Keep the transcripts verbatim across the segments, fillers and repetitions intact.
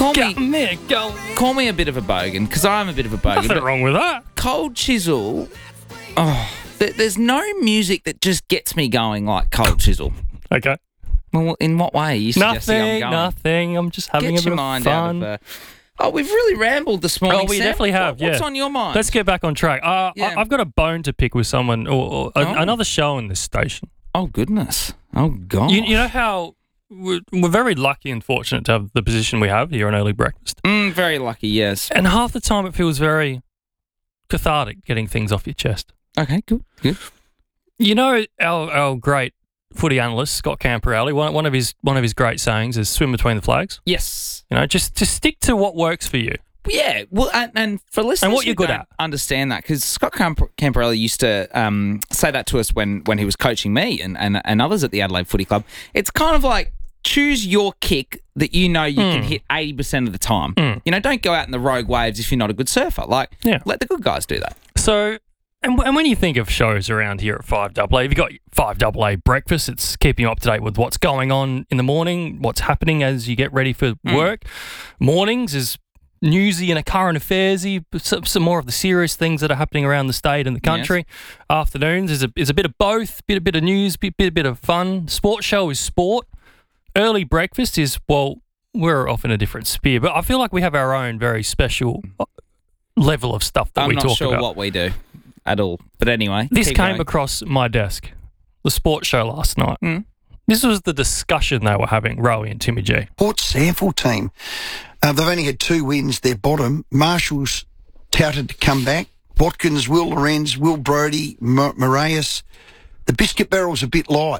Call Go, me, man, go. call me a bit of a bogan, because I'm a bit of a bogan. Nothing but wrong with that. Cold Chisel, oh, th- there's no music that just gets me going like Cold Chisel. Okay. Well, in what way are you suggesting I'm Nothing, going? nothing. I'm just having Get a bit your of mind fun. out of uh, Oh, we've really rambled this morning. Oh, we Sam. definitely have, What- What's yeah. on your mind? Let's get back on track. Uh, Yeah. I, I've got a bone to pick with someone or, or a, Oh. another show in this station. Oh, goodness. Oh, God. You, you know how we're, we're very lucky and fortunate to have the position we have here on Early Breakfast. Mm, very lucky, yes. And half the time it feels very cathartic getting things off your chest. Okay, good, good. You know our, our great footy analyst, Scott Camperelli, one, one of his one of his great sayings is swim between the flags. Yes. You know, just, just stick to what works for you. Yeah, well, and, and for listeners And what you're who good don't at. understand that, because Scott Camp- Camperelli used to um, say that to us when, when he was coaching me and, and, and others at the Adelaide Footy Club. It's kind of like choose your kick that you know you can hit eighty percent of the time. Mm. You know, don't go out in the rogue waves if you're not a good surfer. Like, Yeah. let the good guys do that. So, and, and when you think of shows around here at five A A, you've got five A A Breakfast. It's keeping you up to date with what's going on in the morning, what's happening as you get ready for work. Mornings is newsy and a current affairsy, some, some more of the serious things that are happening around the state and the country. Afternoons is a is a bit of both, bit a bit of news, bit bit, bit of fun. Sports show is sport. Early breakfast is, well, we're off in a different sphere, but I feel like we have our own very special level of stuff that I'm we not talk sure about. what we do at all. But anyway, This keep came going. across my desk, the sports show last night. Mm. This was the discussion they were having, Rowie and Timmy G. Port Sample team. Uh, they've only had two wins. They're bottom. Marshall's touted to come back. Watkins, Will Lorenz, Will Brodie, M- Moraes. The biscuit barrel's a bit light.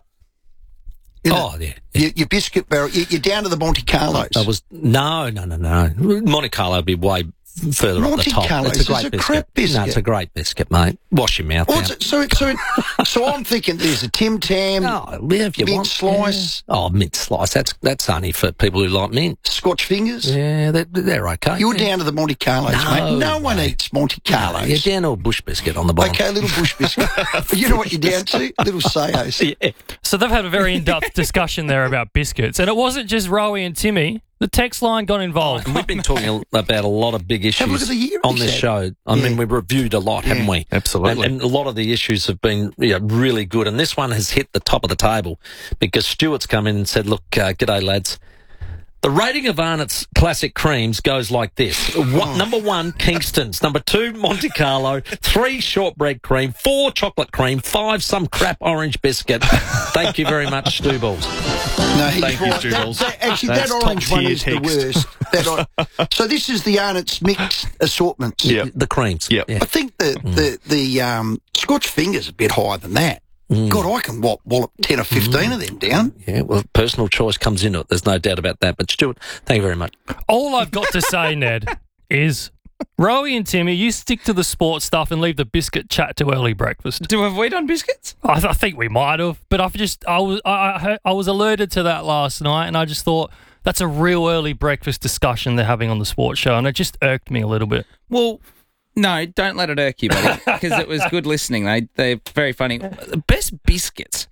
Isn't Oh, it? yeah. Your, your biscuit barrel, you- you're down to the Monte Carlos. That was no, no, no, no. Monte Carlo would be way further up Monte the top. Carlos It's a is great a biscuit. crap biscuit. No, it's a great biscuit, mate. Wash your mouth Oh, out. it's- so, so, so I'm thinking there's a Tim Tam, Oh, yeah, if you mint want slice, yeah. Oh, mint slice. That's that's only for people who like mint. Scotch fingers. Yeah, they're, they're okay. You're yeah. down to the Monte Carlos, No, mate. No one mate. eats Monte Carlos. You're down to a bush biscuit on the bottom. Okay, a little bush biscuit. You know what you're down to? Little Sayos. Yeah. So they've had a very in-depth discussion there about biscuits. And it wasn't just Rowie and Timmy. The text line got involved. And we've been talking about a lot of big Have a look issues at the year on he's this had. show. I Yeah. mean, we've reviewed a lot, haven't we? absolutely. And, and a lot of the issues have been you know, really good. And this one has hit the top of the table because Stuart's come in and said, look, uh, g'day, lads. The rating of Arnott's classic creams goes like this. One, number one, Kingston's. Number two, Monte Carlo. Three, shortbread cream. Four, chocolate cream. Five, some crap orange biscuit. Thank you very much, Stu Balls. No, he's Thank you, right. Stu That- Balls. that- actually, That's that orange one top-tier is the text. worst. That or- so this is the Arnott's mixed assortments. Yep. The creams. Yep. Yeah. I think the the the um, Scotch finger's a bit higher than that. God, I can wallop, wallop ten or fifteen of them down. Yeah, well, personal choice comes into it. There's no doubt about that. But Stuart, thank you very much. All I've got to say, Ned, is Rowie and Timmy, you stick to the sports stuff and leave the biscuit chat to early breakfast. Do have we done biscuits? I, I think we might have, but I've just I was I, I, heard- I was alerted to that last night, and I just thought that's a real early breakfast discussion they're having on the sports show, and it just irked me a little bit. Well, no, don't let it irk you, buddy, because it was good listening. They, they're very funny. The best biscuits.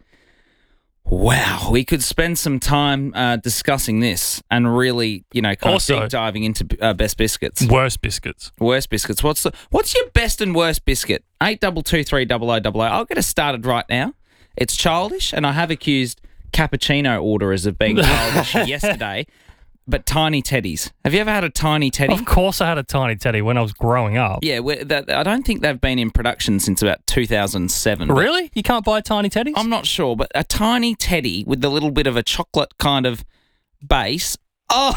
Wow, we could spend some time uh, discussing this and really, you know, kind Also- of deep diving into uh, best biscuits. Worst biscuits. Worst biscuits. What's the, what's your best and worst biscuit? Eight double two three double o double o. I'll get us started right now. It's childish, and I have accused cappuccino orderers of being childish yesterday. But tiny teddies. Have you ever had a tiny teddy? Of course, I had a tiny teddy when I was growing up. Yeah, we- that, I don't think they've been in production since about two thousand seven. but Really? You can't buy tiny teddies? I'm not sure, but a tiny teddy with a little bit of a chocolate kind of base. Oh,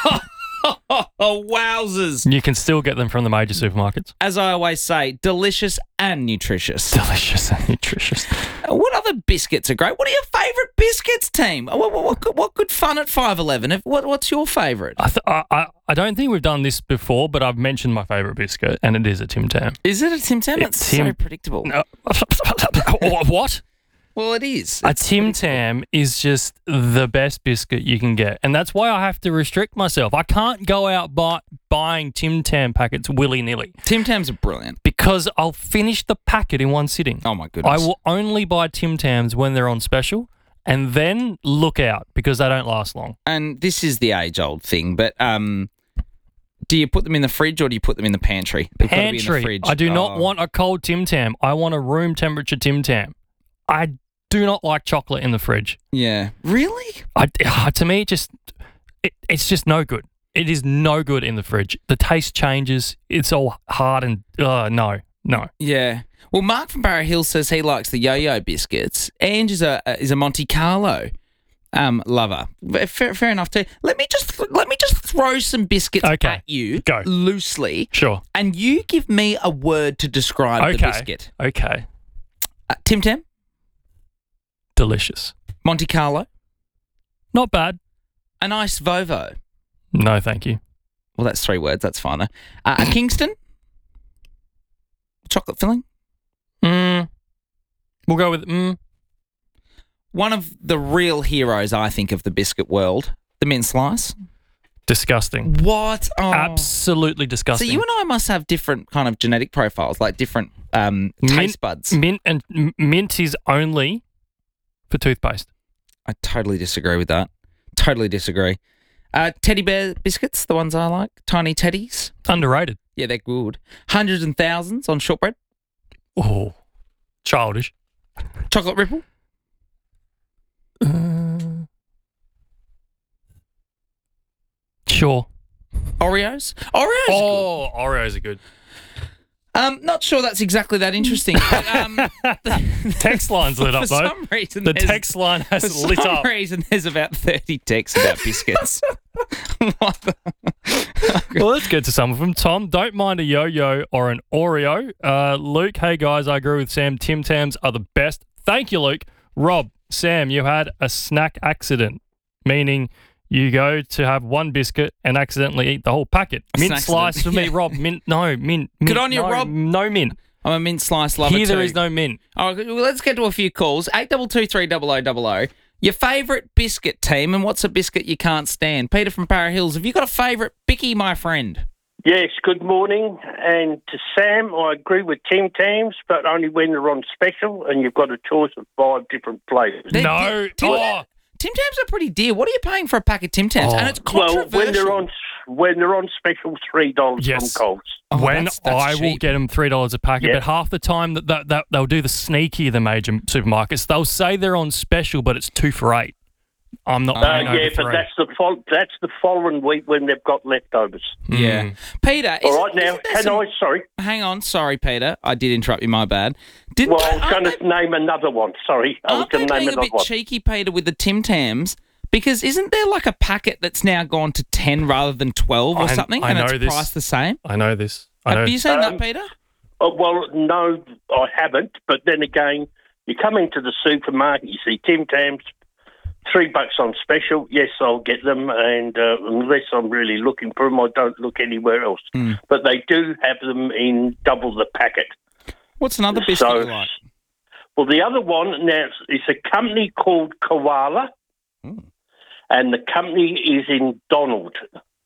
wowzers. You can still get them from the major supermarkets. As I always say, delicious and nutritious. Delicious and nutritious. What other biscuits are great? What are your favourite biscuits, team? What, what, what, good- what good fun at five eleven? What, what's your favourite? I, th- I, I I don't think we've done this before, but I've mentioned my favourite biscuit, and it is a Tim Tam. Is it a Tim Tam? It's It's Tim- so predictable. No. What? Well, it is. A It's Tim predictable. Tam is just the best biscuit you can get. And that's why I have to restrict myself. I can't go out buy, buying Tim Tam packets willy-nilly Tim Tams are brilliant. because I'll finish the packet in one sitting. Oh, my goodness. I will only buy Tim Tams when they're on special, and then look out because they don't last long. And this is the age-old thing, but um, Do you put them in the fridge or do you put them in the pantry? They've gotta be in the Pantry. fridge. I do not Oh. want a cold Tim Tam. I want a room temperature Tim Tam. I do not like chocolate in the fridge. Yeah. Really? I, uh, to me, it just it, it's just no good. It is no good in the fridge. The taste changes. It's all hard and uh, no, no. Yeah. Well, Mark from Barra Hill says he likes the yo-yo biscuits. Ange is a is a Monte Carlo um, lover. Fair, fair enough too. Let me just let me just throw some biscuits Okay. at you Go. loosely, Sure. and you give me a word to describe the Okay. biscuit. Okay. Uh, Tim Tam, Delicious. Monte Carlo, Not bad. a nice Vovo. No, thank you. Well, that's three words. That's fine though. Uh, a Kingston, chocolate filling. Mm. We'll go with mm. One of the real heroes, I think, of the biscuit world, the mint slice. Disgusting. What? Oh. Absolutely So disgusting. you and I must have different kind of genetic profiles, like different um, Mint- taste buds. Mint and m- mint is only for toothpaste. I totally disagree with that. Totally disagree. Uh, teddy bear biscuits, the ones I like. Tiny teddies. Underrated. Yeah, they're good. Hundreds and thousands on shortbread. Oh, childish. Chocolate ripple. Uh, sure. Oreos. Oreos. Oh, Oreos are good. Um, not sure that's exactly that interesting. But, um, Text line's lit for up, though. some reason, The there's- text line For has lit some up. reason, there's about thirty texts about biscuits. What the- Well, let's get to some of them. Tom, don't mind a yo-yo or an Oreo. Uh, Luke, hey guys, I agree with Sam. Tim Tams are the best. Thank you, Luke. Rob, Sam, you had a snack accident, meaning you go to have one biscuit and accidentally eat the whole packet. A Mint snack slice for accident, me, yeah. Rob. Mint, no, mint. Good mint, on you, no, Rob. No mint. I'm a mint slice lover Here too. there is no mint. All right, well, let's get to a few calls. Eight double two three double o double o. Your favourite biscuit team, and what's a biscuit you can't stand? Peter from Para Hills, have you got a favourite Bicky, my friend? Yes, good morning. And to Sam, I agree with Tim Tams, but only when they're on special and you've got a choice of five different flavours. They're No. di- Tim, Oh. Tim Tams are pretty dear. What are you paying for a pack of Tim Tams? Oh. And it's Well, controversial. when they're on when they're on special, three dollars Yes. from Coles. Oh, when that's- that's I will cheap. get them three dollars a packet, Yeah. but half the time that, that, that they'll do the sneaky, the major supermarkets, they'll say they're on special, but it's two for eight. I'm not Uh, paying over yeah, but three. that's the fol- that's the following week when they've got leftovers. Yeah. Mm. Peter, All isn't- right, now, isn't there can some- I? Sorry. Hang on. Sorry, Peter. I did interrupt you. My bad. Didn't Well, I was aren't going to they- name another one. Sorry, I was Aren't they going to name being a another bit one. cheeky, Peter, with the Tim Tams? Because isn't there like a packet that's now gone to ten rather than twelve or I- something, I and know it's this. priced the same? I know this. I know. Have you seen Um, that, Peter? Oh, well, no, I haven't. But then again, you come into the supermarket, you see Tim Tams, three bucks on special. Yes, I'll get them, and uh, unless I'm really looking for them, I don't look anywhere else. Mm. But they do have them in double the packet. What's another biscuit so- you like? Well, the other one now is a company called Koala, Mm. and the company is in Donald.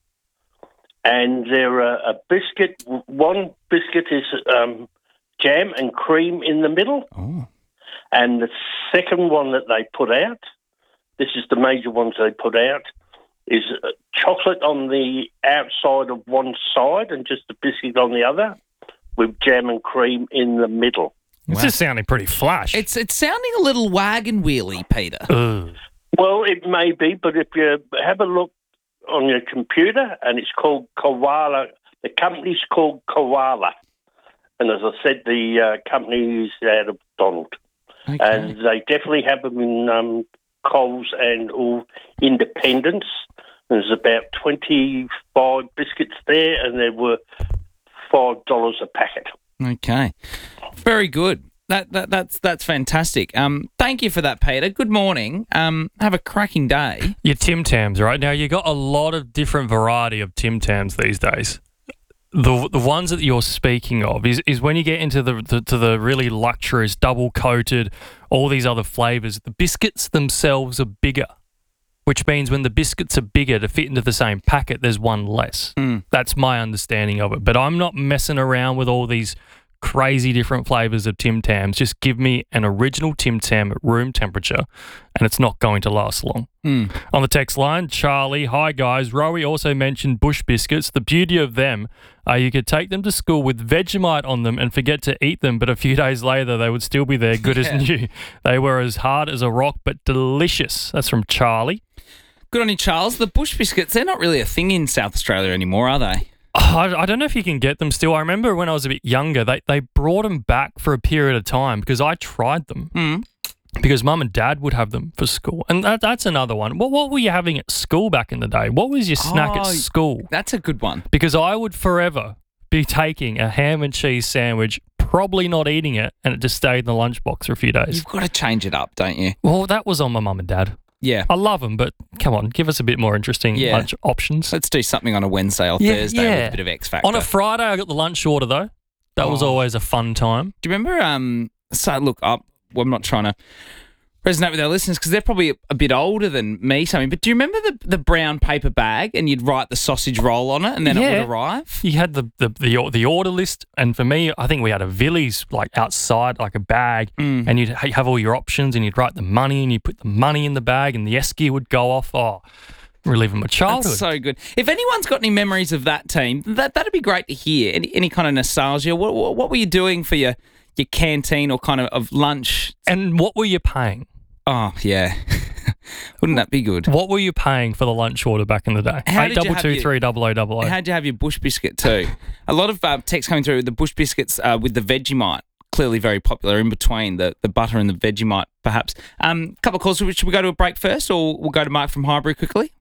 And they're a, a biscuit. One biscuit is um, jam and cream in the middle. Oh. And the second one that they put out, this is the major ones they put out, is uh, chocolate on the outside of one side and just a biscuit on the other with jam and cream in the middle. This Wow. is sounding pretty flash. It's it's sounding a little wagon wheelie, Peter. Ugh. Well, it may be, but if you have a look on your computer, and it's called Koala, the company's called Koala. And as I said, the uh, company is out of Donald. Okay. And they definitely have them in um, Coles and all independents. There's about twenty-five biscuits there, and there were five dollars a packet. Okay. Very good. That, that that's that's fantastic. Um, thank you for that, Peter. Good morning. Um, have a cracking day. Your Tim Tams, right? Now, you got a lot of different variety of Tim Tams these days. The the ones that you're speaking of is, is when you get into the, the to the really luxurious, double coated, all these other flavors. The biscuits themselves are bigger, which means when the biscuits are bigger to fit into the same packet, there's one less. Mm. That's my understanding of it. But I'm not messing around with all these crazy different flavours of Tim Tams. Just give me an original Tim Tam at room temperature and it's not going to last long. Mm. On the text line, Charlie, hi guys. Rowie also mentioned Bush biscuits. The beauty of them are you could take them to school with Vegemite on them and forget to eat them, but a few days later they would still be there, good Yeah. as new. They were as hard as a rock, but delicious. That's from Charlie. Good on you, Charles. The bush biscuits, they're not really a thing in South Australia anymore, are they? Oh, I, I don't know if you can get them still. I remember when I was a bit younger, they, they brought them back for a period of time because I tried them. Mm. Because mum and dad would have them for school. And that, that's another one. What, what were you having at school back in the day? What was your snack Oh, at school? That's a good one. Because I would forever be taking a ham and cheese sandwich, probably not eating it, and it just stayed in the lunchbox for a few days. You've got to change it up, don't you? Well, that was on my mum and dad. Yeah. I love them, but come on, give us a bit more interesting Yeah. lunch options. Let's do something on a Wednesday or Yeah, Thursday yeah. with a bit of X Factor. On a Friday, I got the lunch order, though. That was Oh. always a fun time. Do you remember? Um, so look, I, well, I'm not trying to resonate with our listeners because they're probably a, a bit older than me, something. But do you remember the the brown paper bag and you'd write the sausage roll on it and then it Yeah. would arrive? You had the, the, the, the order list, and for me, I think we had a Villies like outside, like a bag, Mm. and you'd ha- have all your options, and you'd write the money, and you put the money in the bag, and the esky would go off. Oh, reliving my childhood. That's so good. If anyone's got any memories of that team, that that'd be great to hear. Any any kind of nostalgia. What what, what were you doing for your your canteen or kind of, of lunch? And what were you paying? Oh yeah, wouldn't that be good? What were you paying for the lunch order back in the day? How Eight did you double have two your- three double O double O. How'd you have your bush biscuit too? A lot of uh, text coming through with the bush biscuits uh, with the Vegemite. Clearly very popular in between the, the butter and the Vegemite, perhaps. A um, couple of calls. Should we go to a break first or we'll go to Mark from Highbury quickly?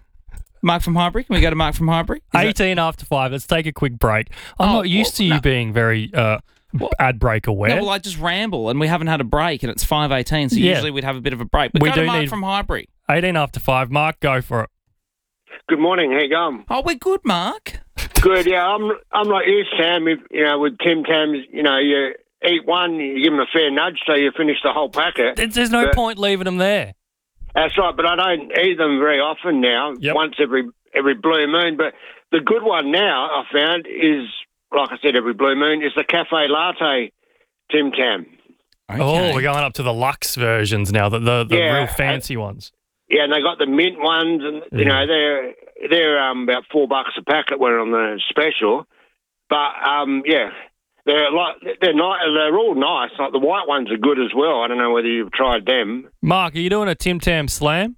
Mark from Highbury? Can we go to Mark from Highbury? Is that- Eighteen after five. Let's take a quick break. I'm Oh, not used well, to you no. being very uh, ad break aware. No, well, I just ramble and we haven't had a break and it's five eighteen, so Yeah. usually we'd have a bit of a break. But We go to do Mark need- from Highbury. Eighteen after five. Mark, go for it. Good morning. How you going? Oh, we're good, Mark. Good. Yeah, I'm. I'm like you, Sam. If, you know, with Tim Tams, you know, you eat one, you give them a fair nudge, so you finish the whole packet. There's, there's no But- point leaving them there. That's right. But I don't eat them very often now. Yep. Once every every blue moon. But the good one now I found is, like I said, every blue moon is the cafe latte Tim Tam. Oh, we're going up to the luxe versions now, the the, the Yeah, real fancy ones. Yeah, and they got the mint ones, and you Yeah. know they're they're um, about four bucks a packet when on the special. But um, yeah, they're like they're nice. They're all nice. Like the white ones are good as well. I don't know whether you've tried them. Mark, are you doing a Tim Tam slam?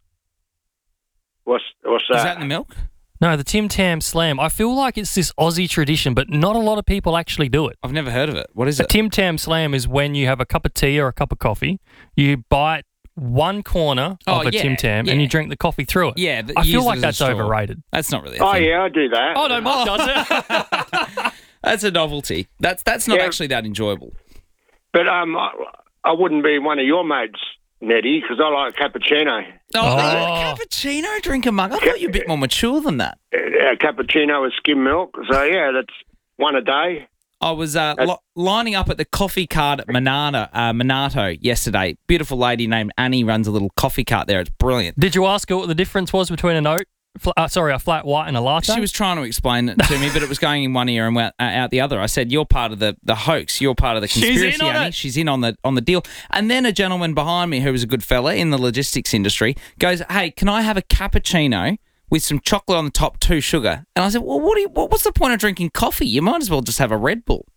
What's what's that? Is that in the milk? No, the Tim Tam slam. I feel like it's this Aussie tradition, but not a lot of people actually do it. I've never heard of it. What is A it? Tim Tam slam is when you have a cup of tea or a cup of coffee, you bite one corner Oh, of a yeah, Tim Tam yeah. and you drink the coffee through it. Yeah, th- I use feel it like as a that's straw. overrated. That's not really a Oh thing. yeah, I do that. Oh no, Mark does it. That's a novelty. That's that's not Yeah. actually that enjoyable. But um, I, I wouldn't be one of your mates, Nettie, because I like cappuccino. Oh, Oh. are you a cappuccino drinker, Mark? I thought you were a bit more mature than that. Uh, cappuccino with skim milk. So yeah, that's one a day. I was uh, li- lining up at the coffee cart at Monata, uh, Monato yesterday. Beautiful lady named Annie runs a little coffee cart there. It's brilliant. Did you ask her what the difference was between an oat, fl- uh, sorry, a flat white and a latte? She was trying to explain it to me, but it was going in one ear and out, uh, out the other. I said, "You're part of the, the hoax. You're part of the She's in conspiracy, on Annie. it." She's in on the on the deal." And then a gentleman behind me, who was a good fella in the logistics industry, goes, "Hey, can I have a cappuccino with some chocolate on the top, two sugar?" And I said, "Well, what do you, what, what's the point of drinking coffee? You might as well just have a Red Bull."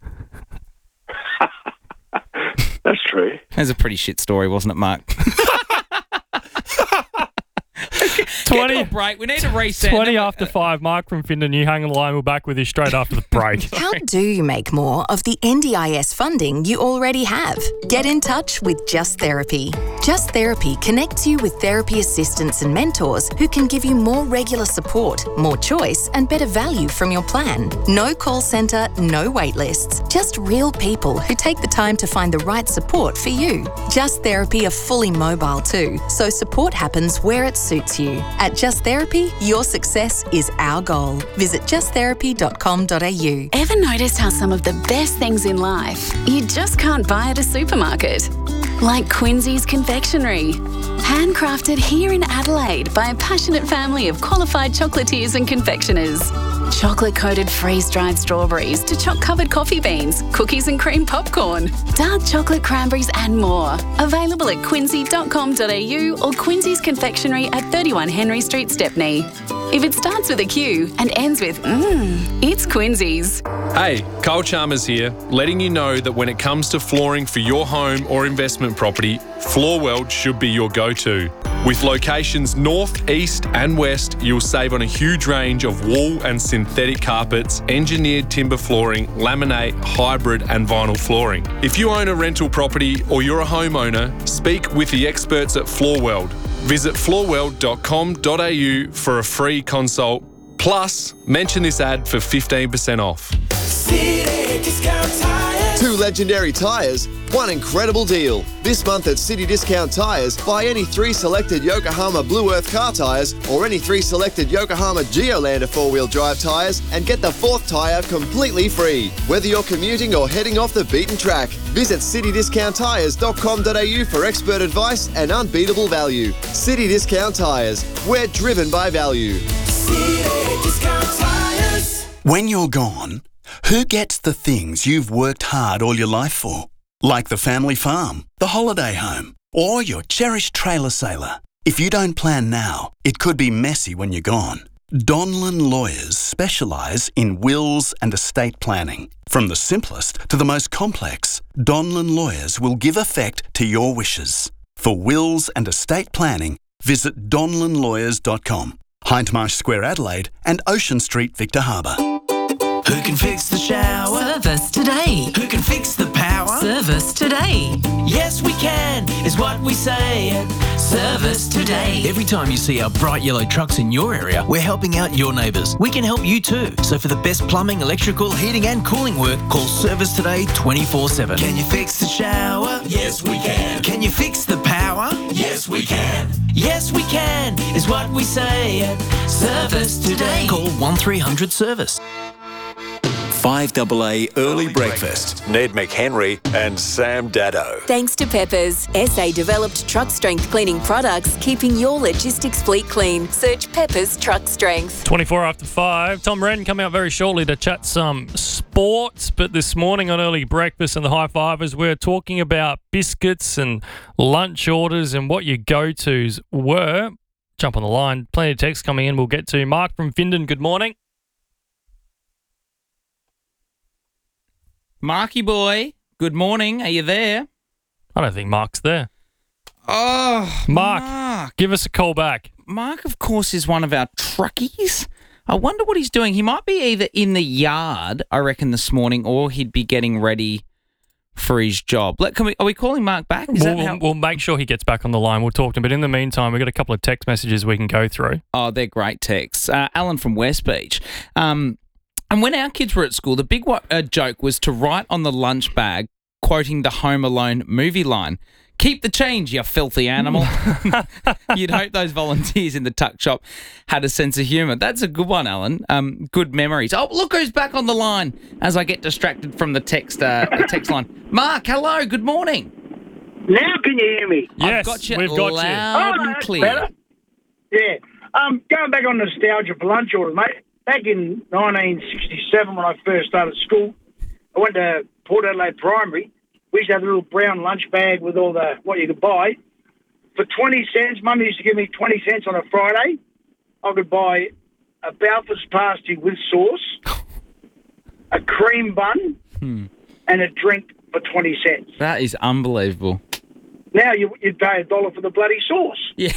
That's true. That was a pretty shit story, wasn't it, Mark? twenty, Get to a break. We need to reset. twenty after five. Mark from Findon, you hang on the line. We're back with you straight after the break. How do you make more of the N D I S funding you already have? Get in touch with Just Therapy. Just Therapy connects you with therapy assistants and mentors who can give you more regular support, more choice, and better value from your plan. No call centre, no wait lists. Just real people who take the time to find the right support for you. Just Therapy are fully mobile too, so support happens where it suits you. At Just Therapy, your success is our goal. Visit just therapy dot com dot a u. Ever noticed how some of the best things in life you just can't buy at a supermarket? Like Quincy's Confectionery. Handcrafted here in Adelaide by a passionate family of qualified chocolatiers and confectioners. Chocolate-coated freeze-dried strawberries to choc-covered coffee beans, cookies and cream popcorn, dark chocolate cranberries and more. Available at quincy dot com dot a u or Quincy's Confectionery at thirty-one Henry Street, Stepney. If it starts with a Q and ends with mmm, it's Quincy's. Hey, Cole Chalmers here, letting you know that when it comes to flooring for your home or investment property, Floorweld should be your go-to. With locations north, east and west, you'll save on a huge range of wall and synthetic carpets, engineered timber flooring, laminate, hybrid and vinyl flooring. If you own a rental property or you're a homeowner, speak with the experts at Floorweld. Visit floorweld dot com dot a u for a free consult. Plus, mention this ad for fifteen percent off. City Discount Tires. Two legendary tyres, one incredible deal. This month at City Discount Tyres, buy any three selected Yokohama Blue Earth car tyres or any three selected Yokohama Geolander four-wheel drive tyres and get the fourth tyre completely free. Whether you're commuting or heading off the beaten track, visit city discount tyres dot com dot a u for expert advice and unbeatable value. City Discount Tyres, we're driven by value. City Discount Tyres. When you're gone, who gets the things you've worked hard all your life for? Like the family farm, the holiday home, or your cherished trailer sailor. If you don't plan now, it could be messy when you're gone. Donlan Lawyers specialise in wills and estate planning. From the simplest to the most complex, Donlan Lawyers will give effect to your wishes. For wills and estate planning, visit donlan lawyers dot com. Hindmarsh Square, Adelaide, and Ocean Street, Victor Harbour. Who can fix the shower? Service today. Who can fix the power? Service today. Yes, we can, is what we say at Service Today. Every time you see our bright yellow trucks in your area, we're helping out your neighbours. We can help you too. So for the best plumbing, electrical, heating and cooling work, call Service Today twenty-four seven. Can you fix the shower? Yes, we can. Can you fix the power? Yes, we can. Yes, we can, is what we say at Service Today. Call one three hundred service. five A A Early Breakfast. Ned McHenry and Sam Daddo. Thanks to Peppers, S A-developed truck strength cleaning products, keeping your logistics fleet clean. Search Peppers Truck Strength. twenty-four after five. Tom Wren coming out very shortly to chat some sports, but this morning on Early Breakfast and the High Fivers, we're talking about biscuits and lunch orders and what your go-tos were. Jump on the line. Plenty of texts coming in we'll get to. Mark from Findon, good morning. Marky boy, good morning. Are you there? I don't think Mark's there. Oh, Mark, Mark. give us a call back. Mark, of course, is one of our truckies. I wonder what he's doing. He might be either in the yard, I reckon, this morning, or he'd be getting ready for his job. Let, can we, are we calling Mark back? Is We'll, that how... we'll make sure he gets back on the line. We'll talk to him. But in the meantime, we've got a couple of text messages we can go through. Oh, they're great texts. Uh, Alan from West Beach. Um, and when our kids were at school, the big uh, joke was to write on the lunch bag, quoting the Home Alone movie line, "Keep the change, you filthy animal." You'd hope those volunteers in the tuck shop had a sense of humour. That's a good one, Alan. Um, good memories. Oh, look who's back on the line as I get distracted from the text uh, the text line. Mark, hello, good morning. Now can you hear me? Yes, I've got you we've got loud you. and Oh, that's clear. better. Yeah. Um, going back on nostalgia for lunch orders, mate. Back in nineteen sixty-seven, when I first started school, I went to Port Adelaide Primary. We used to have a little brown lunch bag with all the what you could buy. For twenty cents, Mum used to give me twenty cents on a Friday. I could buy a Balfour's pasty with sauce, a cream bun, Hmm. and a drink for twenty cents. That is unbelievable. Now you, you'd pay a dollar for the bloody sauce. Yeah.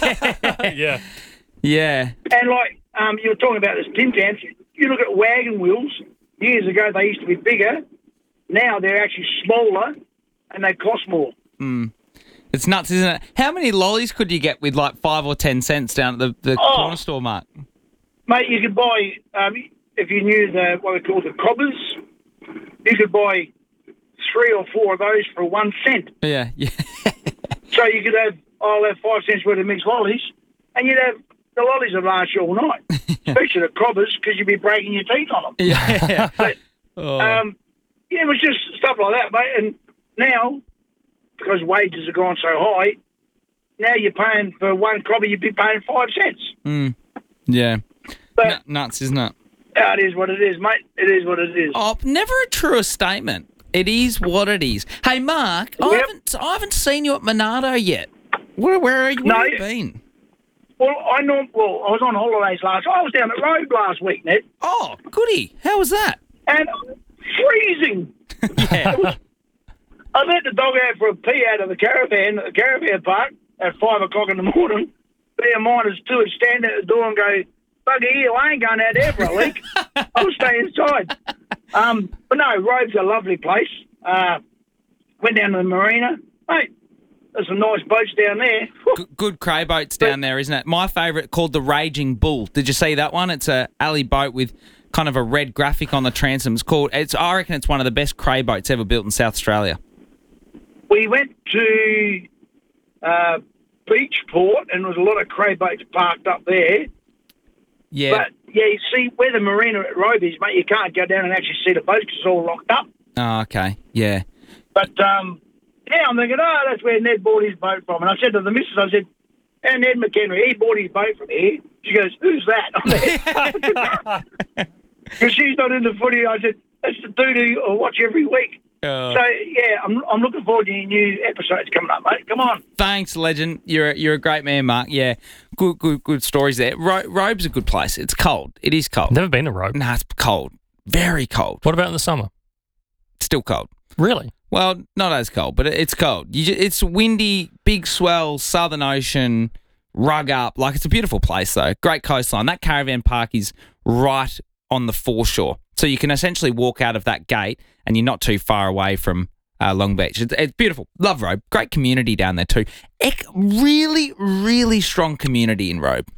Yeah. Yeah. And like um, you were talking about this tin cans, you look at wagon wheels. Years ago, they used to be bigger. Now they're actually smaller, and they cost more. Mm. It's nuts, isn't it? How many lollies could you get with like five or ten cents down at the, the Oh. corner store, Mark? Mate, you could buy, um, if you knew the what we call the cobbers, you could buy three or four of those for one cent. Yeah, yeah. So you could have, I'll have five cents worth of mixed lollies, and you'd have, the lollies would last you all night. Especially the cobbers, because you'd be breaking your teeth on them. Yeah. But, Oh. um, yeah, it was just stuff like that, mate. And now, because wages have gone so high, now you're paying for one crappie, you'd be paying five cents. Mm. Yeah. But, N- nuts, isn't it? Yeah, it is what it is, mate. It is what it is. Oh, never a truer statement. It is what it is. Hey, Mark, I Yep. haven't I haven't seen you at Monardo yet. Where where are you? Where No. have you been? Well, I know. Well, I was on holidays last. I was down at Road last week, Ned, Oh, goody. How was that? and freezing. Yeah. I let the dog out for a pee out of the caravan at the caravan park at five o'clock in the morning. Bear in mind, it's two would stand at the door and go, "Bugger you, I ain't going out there for a leak. I'll stay inside." Um, but no, Robe's a lovely place. Uh, went down to the marina, mate. There's some nice boats down there. Good, good cray boats down there, isn't it? My favourite, called the Raging Bull. Did you see that one? It's a alley boat with kind of a red graphic on the transom. It's called. It's. I reckon it's one of the best cray boats ever built in South Australia. We went to uh, Beachport, and there was a lot of cray boats parked up there. Yeah. But, yeah, you see, where the marina at Robe is, mate, you can't go down and actually see the boats because it's all locked up. Oh, okay. Yeah. But, um, yeah, I'm thinking, oh, that's where Ned bought his boat from. And I said to the missus, I said, and Ned McHenry, he bought his boat from here. She goes, who's that? Because she's not into footy. I said, that's the dude who I watch every week. Oh. So, yeah, I'm I'm looking forward to your new episodes coming up, mate. Come on. Thanks, legend. You're a, you're a great man, Mark. Yeah, good good good stories there. Ro- Robe's a good place. It's cold. It is cold. Never been to Robe. Nah, it's cold. Very cold. What about in the summer? Still cold. Really? Well, not as cold, but it- it's cold. You ju- it's windy, big swell, Southern Ocean, rug up. Like, it's a beautiful place, though. Great coastline. That caravan park is right on the foreshore. So you can essentially walk out of that gate and you're not too far away from uh, Long Beach. It's, it's beautiful. Love Robe. Great community down there too. Ec- really, really strong community in Robe.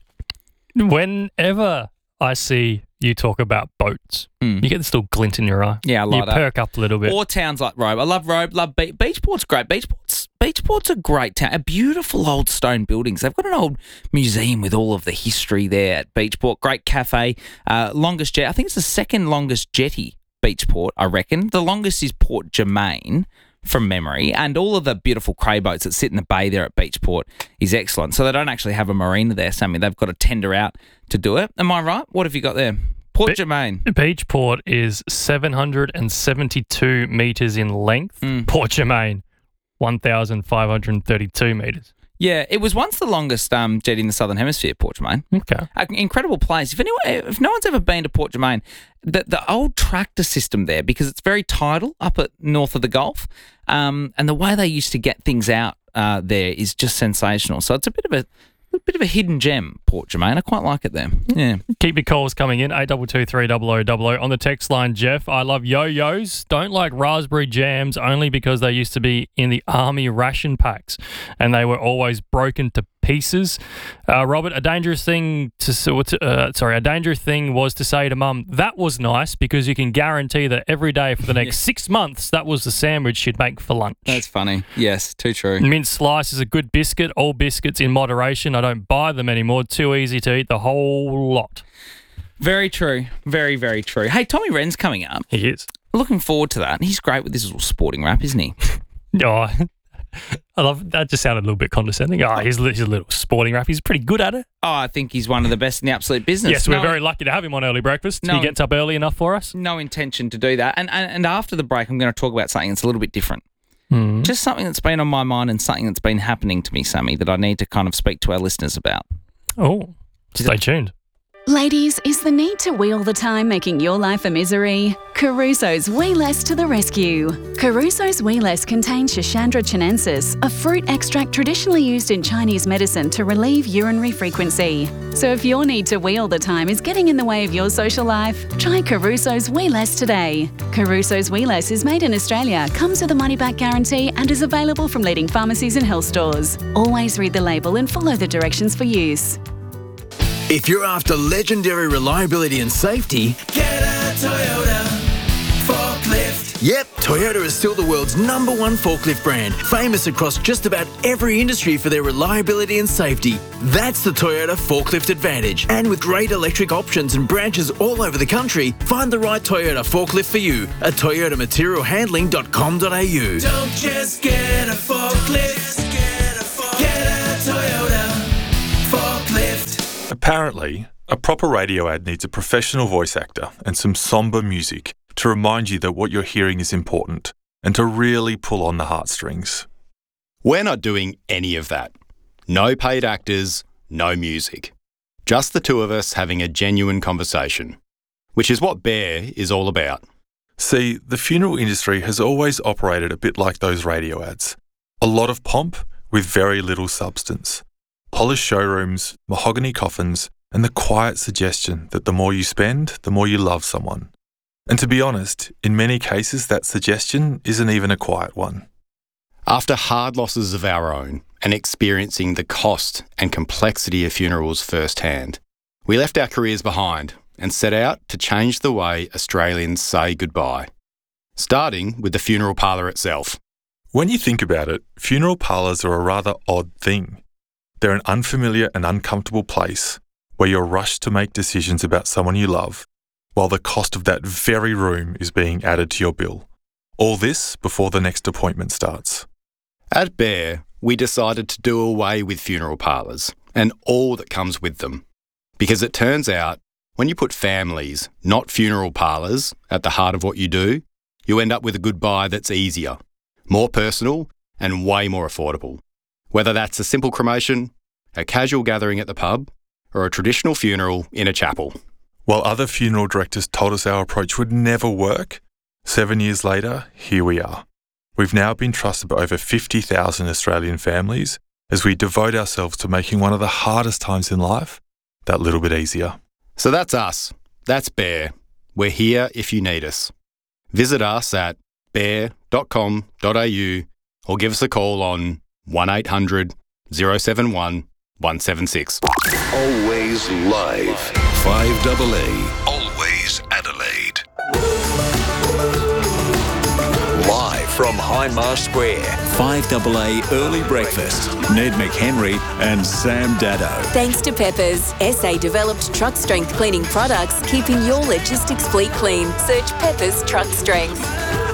Whenever I see you talk about boats, Mm. you get this little glint in your eye. Yeah, I like You that. perk up a little bit. Or towns like Robe. I love Robe. Love Be- Beachport's great. Beachport's Beachport's a great town. A beautiful old stone buildings. They've got an old museum with all of the history there at Beachport. Great cafe. Uh, longest jet. I think it's the second longest jetty, Beachport, I reckon. The longest is Port Germain from memory. And all of the beautiful cray boats that sit in the bay there at Beachport is excellent. So they don't actually have a marina there, Sammy. They've got to tender out to do it. Am I right? What have you got there? Port Be- Germain. Beachport is seven hundred seventy-two metres in length. Mm. Port Germain, one thousand five hundred thirty-two metres. Yeah, it was once the longest um, jetty in the Southern Hemisphere, Port Germain. Okay. An incredible place. If anyone, if no one's ever been to Port Germain, the the old tractor system there, because it's very tidal up at north of the Gulf, um, and the way they used to get things out uh, there is just sensational. So it's a bit of a, a bit of a hidden gem, Port Germain. I quite like it there. Yeah. Keep your calls coming in, eight two two three double oh double oh. On the text line, Jeff, I love yo-yos. Don't like raspberry jams only because they used to be in the army ration packs and they were always broken to pieces. Uh, Robert, a dangerous thing to uh, sorry, a dangerous thing was to say to Mum, that was nice because you can guarantee that every day for the next six months, that was the sandwich she'd make for lunch. That's funny. Yes, too true. Mint slice is a good biscuit. All biscuits in moderation. I don't buy them anymore. Too easy to eat the whole lot. Very true. Very, very true. Hey, Tommy Wren's coming up. He is. Looking forward to that. He's great with this little sporting rap, isn't he? Oh, I love that. Just sounded a little bit condescending. Oh, he's, he's a little sporting rap. He's pretty good at it. Oh, I think he's one of the best in the absolute business. Yes, we're No- very lucky to have him on Early Breakfast. No. He gets up early enough for us. No intention to do that. And, and and after the break, I'm going to talk about something that's a little bit different. Mm. Just something that's been on my mind and something that's been happening to me, Sammy, that I need to kind of speak to our listeners about. Oh, stay tuned. Ladies, is the need to wheel the time making your life a misery? Caruso's Wee Less to the rescue. Caruso's Wee Less contains Schisandra chinensis, a fruit extract traditionally used in Chinese medicine to relieve urinary frequency. So if your need to wheel the time is getting in the way of your social life, try Caruso's Wee Less today. Caruso's Wee Less is made in Australia, comes with a money-back guarantee and is available from leading pharmacies and health stores. Always read the label and follow the directions for use. If you're after legendary reliability and safety, Get a Toyota forklift. yep, Toyota is still the world's number one forklift brand, famous across just about every industry for their reliability and safety. That's the Toyota Forklift Advantage. And with great electric options and branches all over the country, find the right Toyota forklift for you at toyota material handling dot com dot a u. Don't just get a forklift. Get a, forklift. Get a Toyota Apparently, a proper radio ad needs a professional voice actor and some sombre music to remind you that what you're hearing is important and to really pull on the heartstrings. We're not doing any of that. No paid actors, no music. Just the two of us having a genuine conversation, which is what Bear is all about. See, the funeral industry has always operated a bit like those radio ads. A lot of pomp with very little substance. Polished showrooms, mahogany coffins, and the quiet suggestion that the more you spend, the more you love someone. And to be honest, in many cases that suggestion isn't even a quiet one. After hard losses of our own and experiencing the cost and complexity of funerals firsthand, we left our careers behind and set out to change the way Australians say goodbye, starting with the funeral parlour itself. When you think about it, funeral parlours are a rather odd thing. They're an unfamiliar and uncomfortable place where you're rushed to make decisions about someone you love, while the cost of that very room is being added to your bill. All this before the next appointment starts. At Bear, we decided to do away with funeral parlours and all that comes with them, because it turns out when you put families, not funeral parlours, at the heart of what you do, you end up with a goodbye that's easier, more personal and way more affordable. Whether that's a simple cremation, a casual gathering at the pub, or a traditional funeral in a chapel. While other funeral directors told us our approach would never work, seven years later, here we are. We've now been trusted by over fifty thousand Australian families as we devote ourselves to making one of the hardest times in life that little bit easier. So that's us. That's Bear. We're here if you need us. Visit us at bear dot com dot a u or give us a call on one eight hundred oh seven one one seven six. Always live. five double A. Always Adelaide. Live from Hindmarsh Square. five double A Early Breakfast. Ned McHenry and Sam Dado. Thanks to Peppers, S A-developed truck strength cleaning products, keeping your logistics fleet clean. Search Peppers Truck Strength.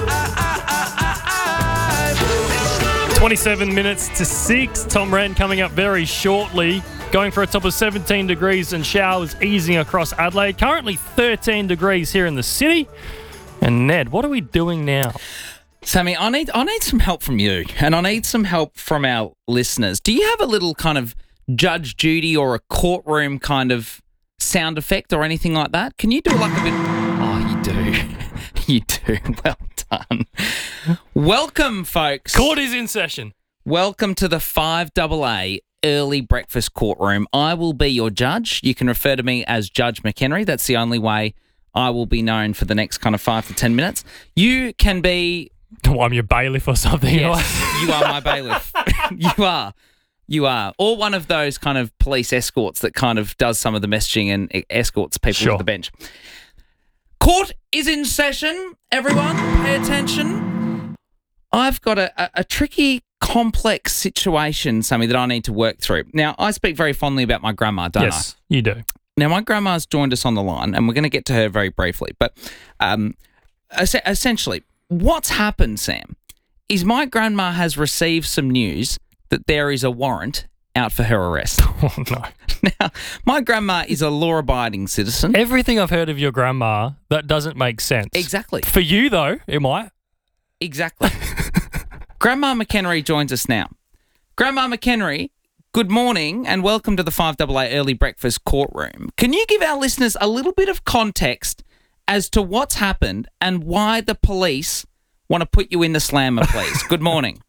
twenty-seven minutes to six. Tom Wren coming up very shortly. Going for a top of seventeen degrees and showers easing across Adelaide. Currently thirteen degrees here in the city. And Ned, what are we doing now? Sammy, I need I need some help from you, and I need some help from our listeners. Do you have a little kind of Judge Judy or a courtroom kind of sound effect or anything like that? Can you do like a bit? Oh, you do. You do. Well done. Welcome, folks. Court is in session. Welcome to the five double A Early Breakfast Courtroom. I will be your judge. You can refer to me as Judge McHenry. That's the only way I will be known for the next kind of five to ten minutes. You can be... Oh, I'm your bailiff or something. Yes, you are my bailiff. You are. You are. Or one of those kind of police escorts that kind of does some of the messaging and escorts people Sure. to the bench. Court is in session, everyone. Pay attention. I've got a, a, a tricky, complex situation, Sammy, that I need to work through. Now, I speak very fondly about my grandma, don't yes, I? you do. Now, my grandma's joined us on the line, and we're going to get to her very briefly. But um, es- essentially, what's happened, Sam, is my grandma has received some news that there is a warrant out for her arrest. Oh, no. Now, my grandma is a law-abiding citizen. Everything I've heard of your grandma, that doesn't make sense. Exactly. For you, though, it might. Exactly. Grandma McHenry joins us now. Grandma McHenry, good morning and welcome to the five double A Early Breakfast Courtroom. Can you give our listeners a little bit of context as to what's happened and why the police want to put you in the slammer, please? Good morning.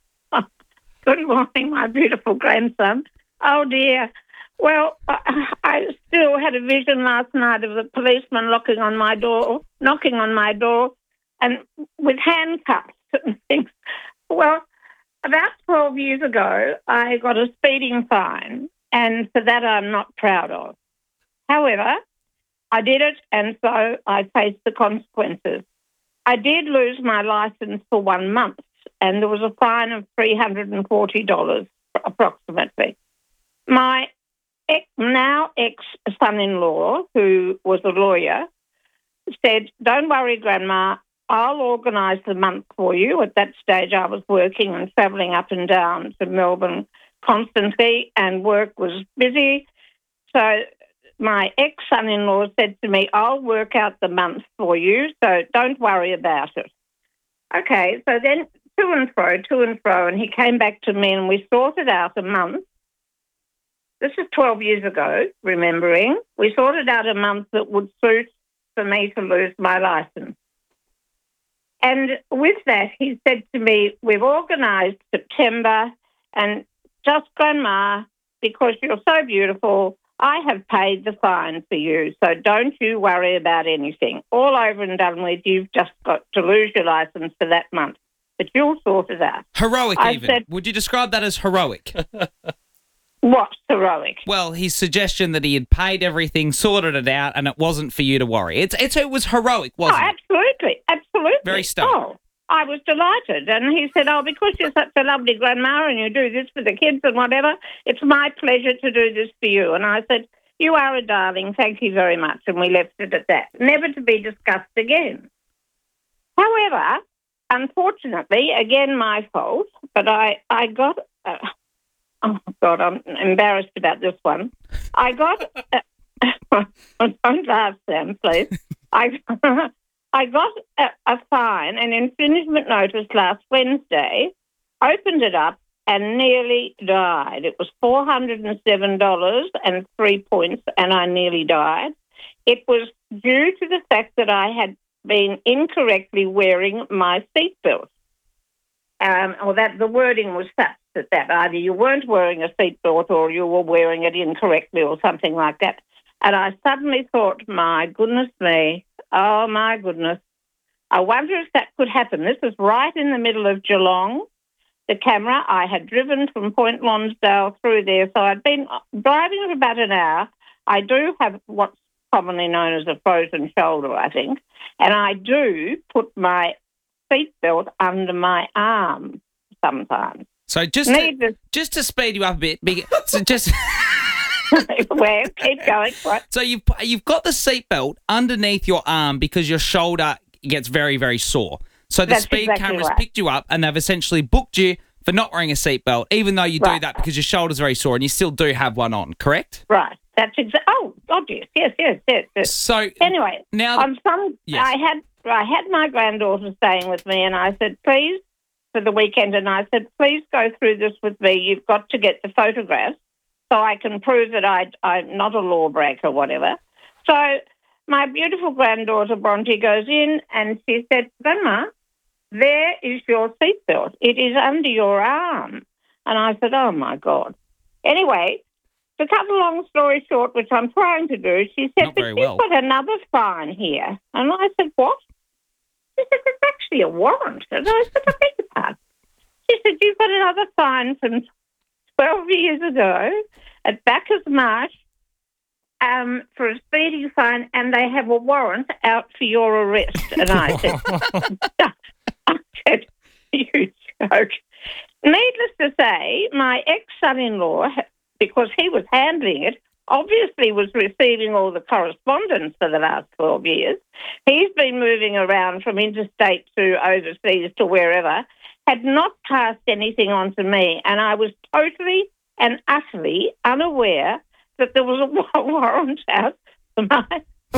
Good morning, my beautiful grandson. Oh, dear. Well, I, I still had a vision last night of the policeman knocking on my door, knocking on my door, and with handcuffs and things. Well, about twelve years ago, I got a speeding fine, and for that I'm not proud of. However, I did it, and so I faced the consequences. I did lose my licence for one month, and there was a fine of three hundred forty dollars approximately. My ex, now ex-son-in-law, who was a lawyer, said, "Don't worry, Grandma, I'll organise the month for you." At that stage, I was working and travelling up and down to Melbourne constantly, and work was busy. So my ex-son-in-law said to me, I'll work out the month for you, so don't worry about it. Okay, so then to and fro, to and fro, and he came back to me and we sorted out a month. This is twelve years ago, remembering. We sorted out a month that would suit for me to lose my licence. And with that, he said to me, we've organised September, and just Grandma, because you're so beautiful, I have paid the fine for you, so don't you worry about anything. All over and done with, you've just got to lose your licence for that month, but you'll sort it out. Heroic, I even. said, Would you describe that as heroic? What's heroic? Well, his suggestion that he had paid everything, sorted it out, and it wasn't for you to worry. It's, it's it was heroic, wasn't oh, it? absolutely, absolutely. Very stunning. Oh, I was delighted. And he said, oh, because you're such a lovely grandma and you do this for the kids and whatever, it's my pleasure to do this for you. And I said, you are a darling, thank you very much. And we left it at that, never to be discussed again. However, unfortunately, again, my fault, but I, I got... Uh, oh, God, I'm embarrassed about this one. I got... Uh, don't laugh, Sam, please. I... I got a, a fine, an infringement notice last Wednesday, opened it up and nearly died. It was four hundred seven dollars and three points and I nearly died. It was due to the fact that I had been incorrectly wearing my seatbelt. Um, or that the wording was such that, that either you weren't wearing a seatbelt or you were wearing it incorrectly or something like that. And I suddenly thought, my goodness me, oh, my goodness. I wonder if that could happen. This is right in the middle of Geelong. The camera, I had driven from Point Lonsdale through there, so I'd been driving for about an hour. I do have what's commonly known as a frozen shoulder, I think, and I do put my seatbelt under my arm sometimes. So just to, just to speed you up a bit, so just... Well, keep going. What? So you've you've got the seatbelt underneath your arm because your shoulder gets very, very sore. So the That's speed exactly cameras right. picked you up and they've essentially booked you for not wearing a seatbelt, even though you Right. do that because your shoulder's very sore and you still do have one on, correct? Right. That's exactly. Oh, God, yes, yes, yes, yes, yes. So anyway, now on some, Yes. I had I had my granddaughter staying with me, and I said, please, for the weekend, and I said, please go through this with me. You've got to get the photographs so I can prove that I, I'm not a lawbreaker or whatever. So my beautiful granddaughter, Bronte, goes in and she said, Grandma, there is your seatbelt. It is under your arm. And I said, oh, my God. Anyway, to cut a long story short, which I'm trying to do, she said, Not but very you've well. got another fine here. And I said, what? She said, it's actually a warrant. And I said, I beg your pardon. She said, you've got another fine from twelve years ago at Bacchus Marsh um, for a speeding fine, and they have a warrant out for your arrest. And I said, I said, you joke. Needless to say, my ex-son-in-law, because he was handling it, obviously was receiving all the correspondence for the last twelve years. He's been moving around from interstate to overseas to wherever, had not passed anything on to me, and I was totally and utterly unaware that there was a warrant out for my...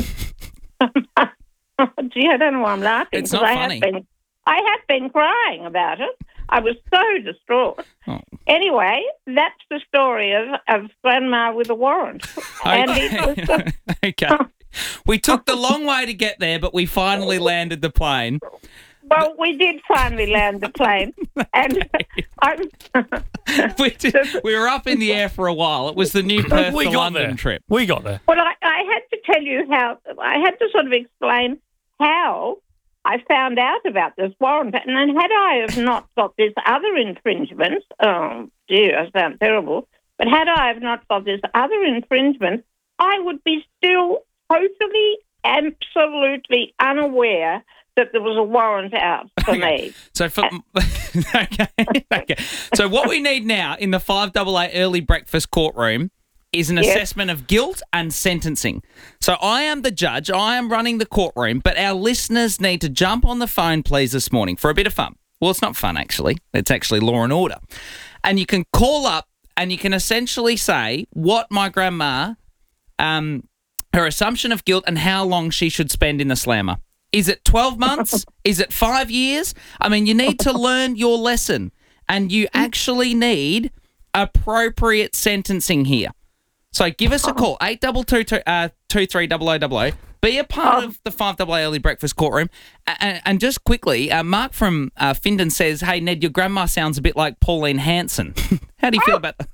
Oh, gee, I don't know why I'm laughing. It's not because I funny. Have been, I have been crying about it. I was so distraught. Oh. Anyway, that's the story of, of Grandma with a warrant. And it was the, Okay. We took the long way to get there, but we finally landed the plane. well, we did finally land the plane. And I, We, did, we were up in the air for a while. It was the new Perth We to got London there. trip. We got there. well, I, I had to tell you how, I had to sort of explain how I found out about this warrant. And then had I have not got this other infringement, oh dear, I sound terrible, but had I have not got this other infringement, I would be still totally, absolutely unaware that there was a warrant out for me. So for okay, okay. So what we need now in the five double A early breakfast courtroom is an Yes. assessment of guilt and sentencing. So I am the judge, I am running the courtroom, but our listeners need to jump on the phone, please, this morning for a bit of fun. Well, it's not fun, actually. It's actually law and order. And you can call up and you can essentially say what my grandma um, her assumption of guilt and how long she should spend in the slammer. Is it twelve months? Is it five years? I mean, you need to learn your lesson, and you actually need appropriate sentencing here. So give us a call, eight two two two, uh, two three double oh double oh. Be a part of the five double A Early Breakfast Courtroom. And, and just quickly, uh, Mark from uh, Findon says, hey, Ned, your grandma sounds a bit like Pauline Hanson. How do you feel about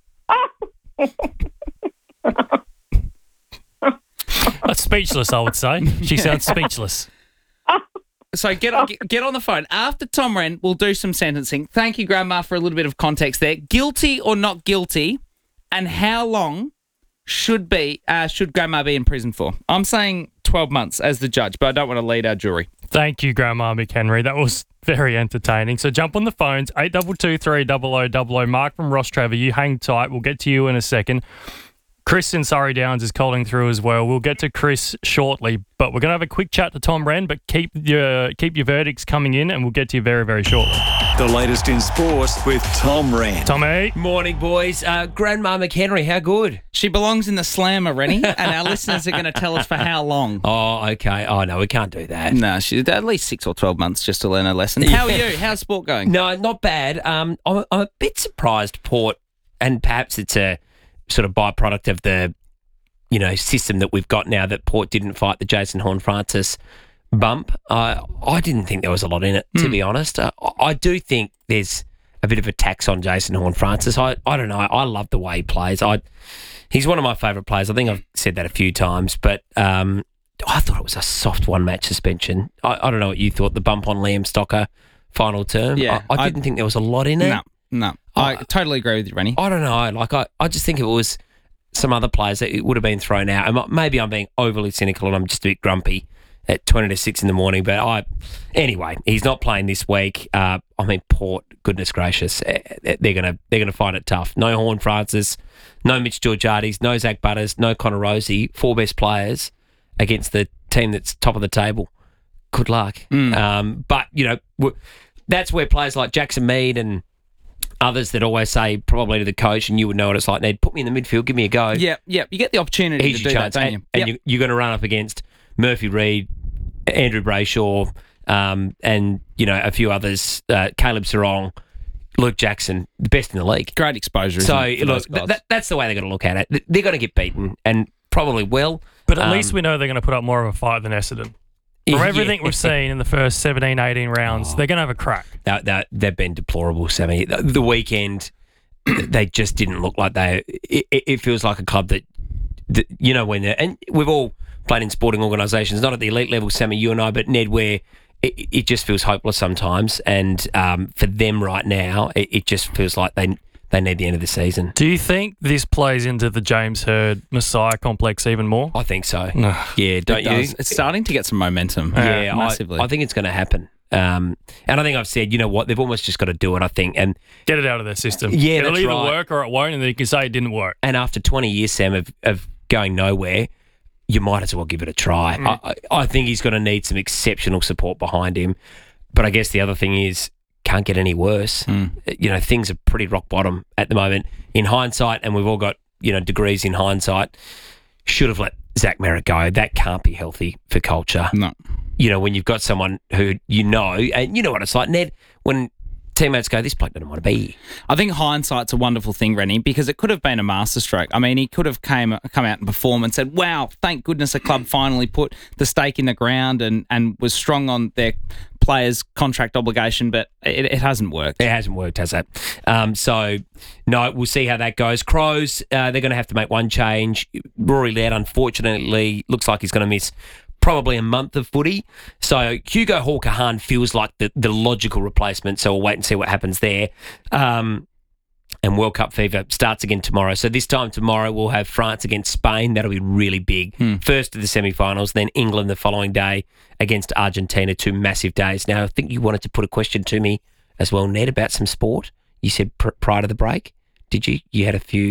that? That's speechless, I would say. She sounds speechless. So get on, get on the phone. After Tom Wren, we'll do some sentencing. Thank you, Grandma, for a little bit of context there. Guilty or not guilty, and how long should be uh, should Grandma be in prison for? I'm saying twelve months as the judge, but I don't want to lead our jury. Thank you, Grandma McHenry. That was very entertaining. So jump on the phones, eight two two three double oh double oh. Mark from Rostrevor, you hang tight. We'll get to you in a second. Chris in Surrey Downs is calling through as well. We'll get to Chris shortly, but we're going to have a quick chat to Tom Wren, but keep your keep your verdicts coming in, and we'll get to you very, very shortly. The latest in sports with Tom Wren. Tommy. Morning, boys. Uh, Grandma McHenry, how good? She belongs in the slammer, Rennie, and our listeners are going to tell us for how long. Oh, okay. Oh, no, we can't do that. No, she's at least six or twelve months just to learn her lesson. How are you? How's sport going? No, not bad. Um, I'm, I'm a bit surprised, Port, and perhaps it's a sort of byproduct of the, you know, system that we've got now that Port didn't fight the Jason Horne-Francis bump. Uh, I didn't think there was a lot in it, to mm. be honest. Uh, I do think there's a bit of a tax on Jason Horne-Francis. I, I don't know. I love the way he plays. I He's one of my favourite players. I think I've said that a few times, but um, I thought it was a soft one-match suspension. I, I don't know what you thought, the bump on Liam Stocker final term. Yeah, I, I didn't I, think there was a lot in it. No, no. I uh, totally agree with you, Rennie. I don't know. Like I, I just think if it was some other players that it would have been thrown out. And maybe I'm being overly cynical and I'm just a bit grumpy at twenty to six in the morning. But I, anyway, he's not playing this week. Uh, I mean, Port, goodness gracious, they're gonna they're gonna find it tough. No Horne-Francis, no Mitch Georgiades, no Zach Butters, no Connor Rosie, four best players against the team that's top of the table. Good luck. Mm. Um, but you know, that's where players like Jackson Mead and others that always say, probably to the coach, and you would know what it's like, Ned, put me in the midfield, give me a go. Yeah, yeah. You get the opportunity Here's to do chance. that, don't you? And, and yep. you, you're going to run up against Murphy Reid, Andrew Brayshaw, um, and, you know, a few others, uh, Caleb Sarong, Luke Jackson, the best in the league. Great exposure. So, isn't it, look, th- th- that's the way they're going to look at it. They're going to get beaten, and probably will. But at um, least we know they're going to put up more of a fight than Essendon. From Yeah. everything we've seen in the first seventeen, eighteen rounds, oh. they're going to have a crack. They, they, they've been deplorable, Sammy. The, the weekend, they just didn't look like they... It, it feels like a club that, that, you know, when they're... And we've all played in sporting organisations, not at the elite level, Sammy, you and I, but Ned, where it, it just feels hopeless sometimes. And um, for them right now, it, it just feels like they... They need the end of the season. Do you think this plays into the James Hird Messiah complex even more? I think so. Yeah, don't it you? Does. It's starting to get some momentum. Yeah, massively. I, I think it's going to happen. Um, and I think I've said, you know what, they've almost just got to do it, I think. And get it out of their system. Yeah, It'll that's either right. work or it won't, and then you can say it didn't work. And after twenty years, Sam, of, of going nowhere, you might as well give it a try. Mm. I, I think he's going to need some exceptional support behind him. But I guess the other thing is, can't get any worse. Mm. You know, things are pretty rock bottom at the moment. In hindsight, and we've all got, you know, degrees in hindsight, should have let Zach Merritt go. That can't be healthy for culture. No. You know, when you've got someone who you know, and you know what it's like, Ned, when teammates go, this bloke doesn't want to be here. I think hindsight's a wonderful thing, Rennie, because it could have been a masterstroke. I mean, he could have came come out and performed and said, wow, thank goodness a club finally put the stake in the ground and, and was strong on their players' contract obligation, but it, it hasn't worked. It hasn't worked, has it? Um, so, no, we'll see how that goes. Crows, uh, they're going to have to make one change. Rory Laird, unfortunately, looks like he's going to miss probably a month of footy. So Hugo Hawker-Hahn feels like the, the logical replacement, so we'll wait and see what happens there. Um, and World Cup fever starts again tomorrow. So this time tomorrow we'll have France against Spain. That'll be really big. Hmm. First of the semi-finals, then England the following day against Argentina, two massive days. Now, I think you wanted to put a question to me as well, Ned, about some sport. You said pr- prior to the break. Did you? You had a few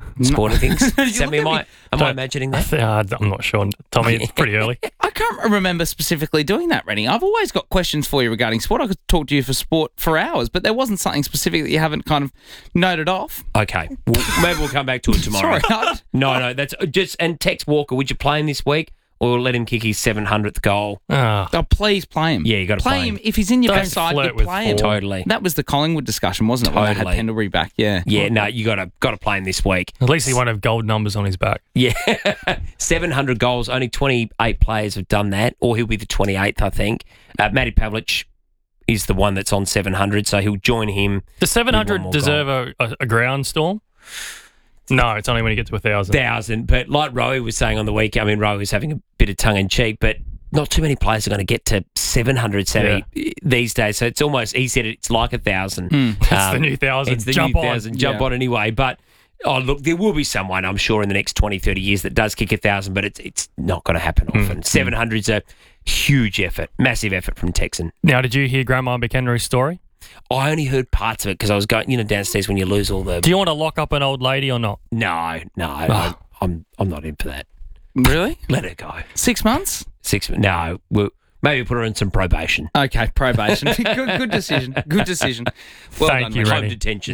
sporting things. Sammy, am I, am I Don't- imagining I that? th- uh, I'm not sure, Tommy. It's pretty early. I can't remember specifically doing that, Rennie. I've always got questions for you regarding sport. I could talk to you for sport for hours, but there wasn't something specific that you haven't kind of noted off. Okay, well, maybe we'll come back to it tomorrow. Sorry, I- no, no, that's just and Tex Walker. Would you play him this week, or let him kick his seven hundredth goal? Ah. Oh, please play him. Yeah, you got to play play him. If he's in your Don't best side, flirt you with play him. form. Totally. That was the Collingwood discussion, wasn't it? When they had Totally. Pendlebury back. Yeah. Yeah, no, you got to got to play him this week. At least he won't have gold numbers on his back. Yeah, seven hundred goals. Only twenty-eight players have done that, or he'll be the twenty-eighth, I think. Uh, Matty Pavlich is the one that's on seven hundred, so he'll join him. Does seven with one hundred more deserve a, a, a ground storm? No, it's only when you get to a thousand. Thousand, but like Rowie was saying on the week, I mean, Rowie was having a bit of tongue in cheek, but not too many players are going to get to seven hundred Sammy, these days. So it's almost, he said it's like a thousand. Mm, it's the new thousand. It's the Jump new on. thousand. Jump Yeah. on anyway. But oh, look, there will be someone, I'm sure, in the next twenty, thirty years that does kick a thousand, but it's it's not going to happen often. seven hundred's a huge effort, massive effort from Texan. Now, did you hear Grandma McHenry's story? I only heard parts of it because I was going, you know, downstairs when you lose all the. Do you want to lock up an old lady or not? No, no, I, I'm I'm not in for that. Really? Let her go. Six months? Six. No, we'll maybe put her in some probation. Okay, probation. good, good decision. Good decision. Well Thank done, you, mate. Home Rennie. detention.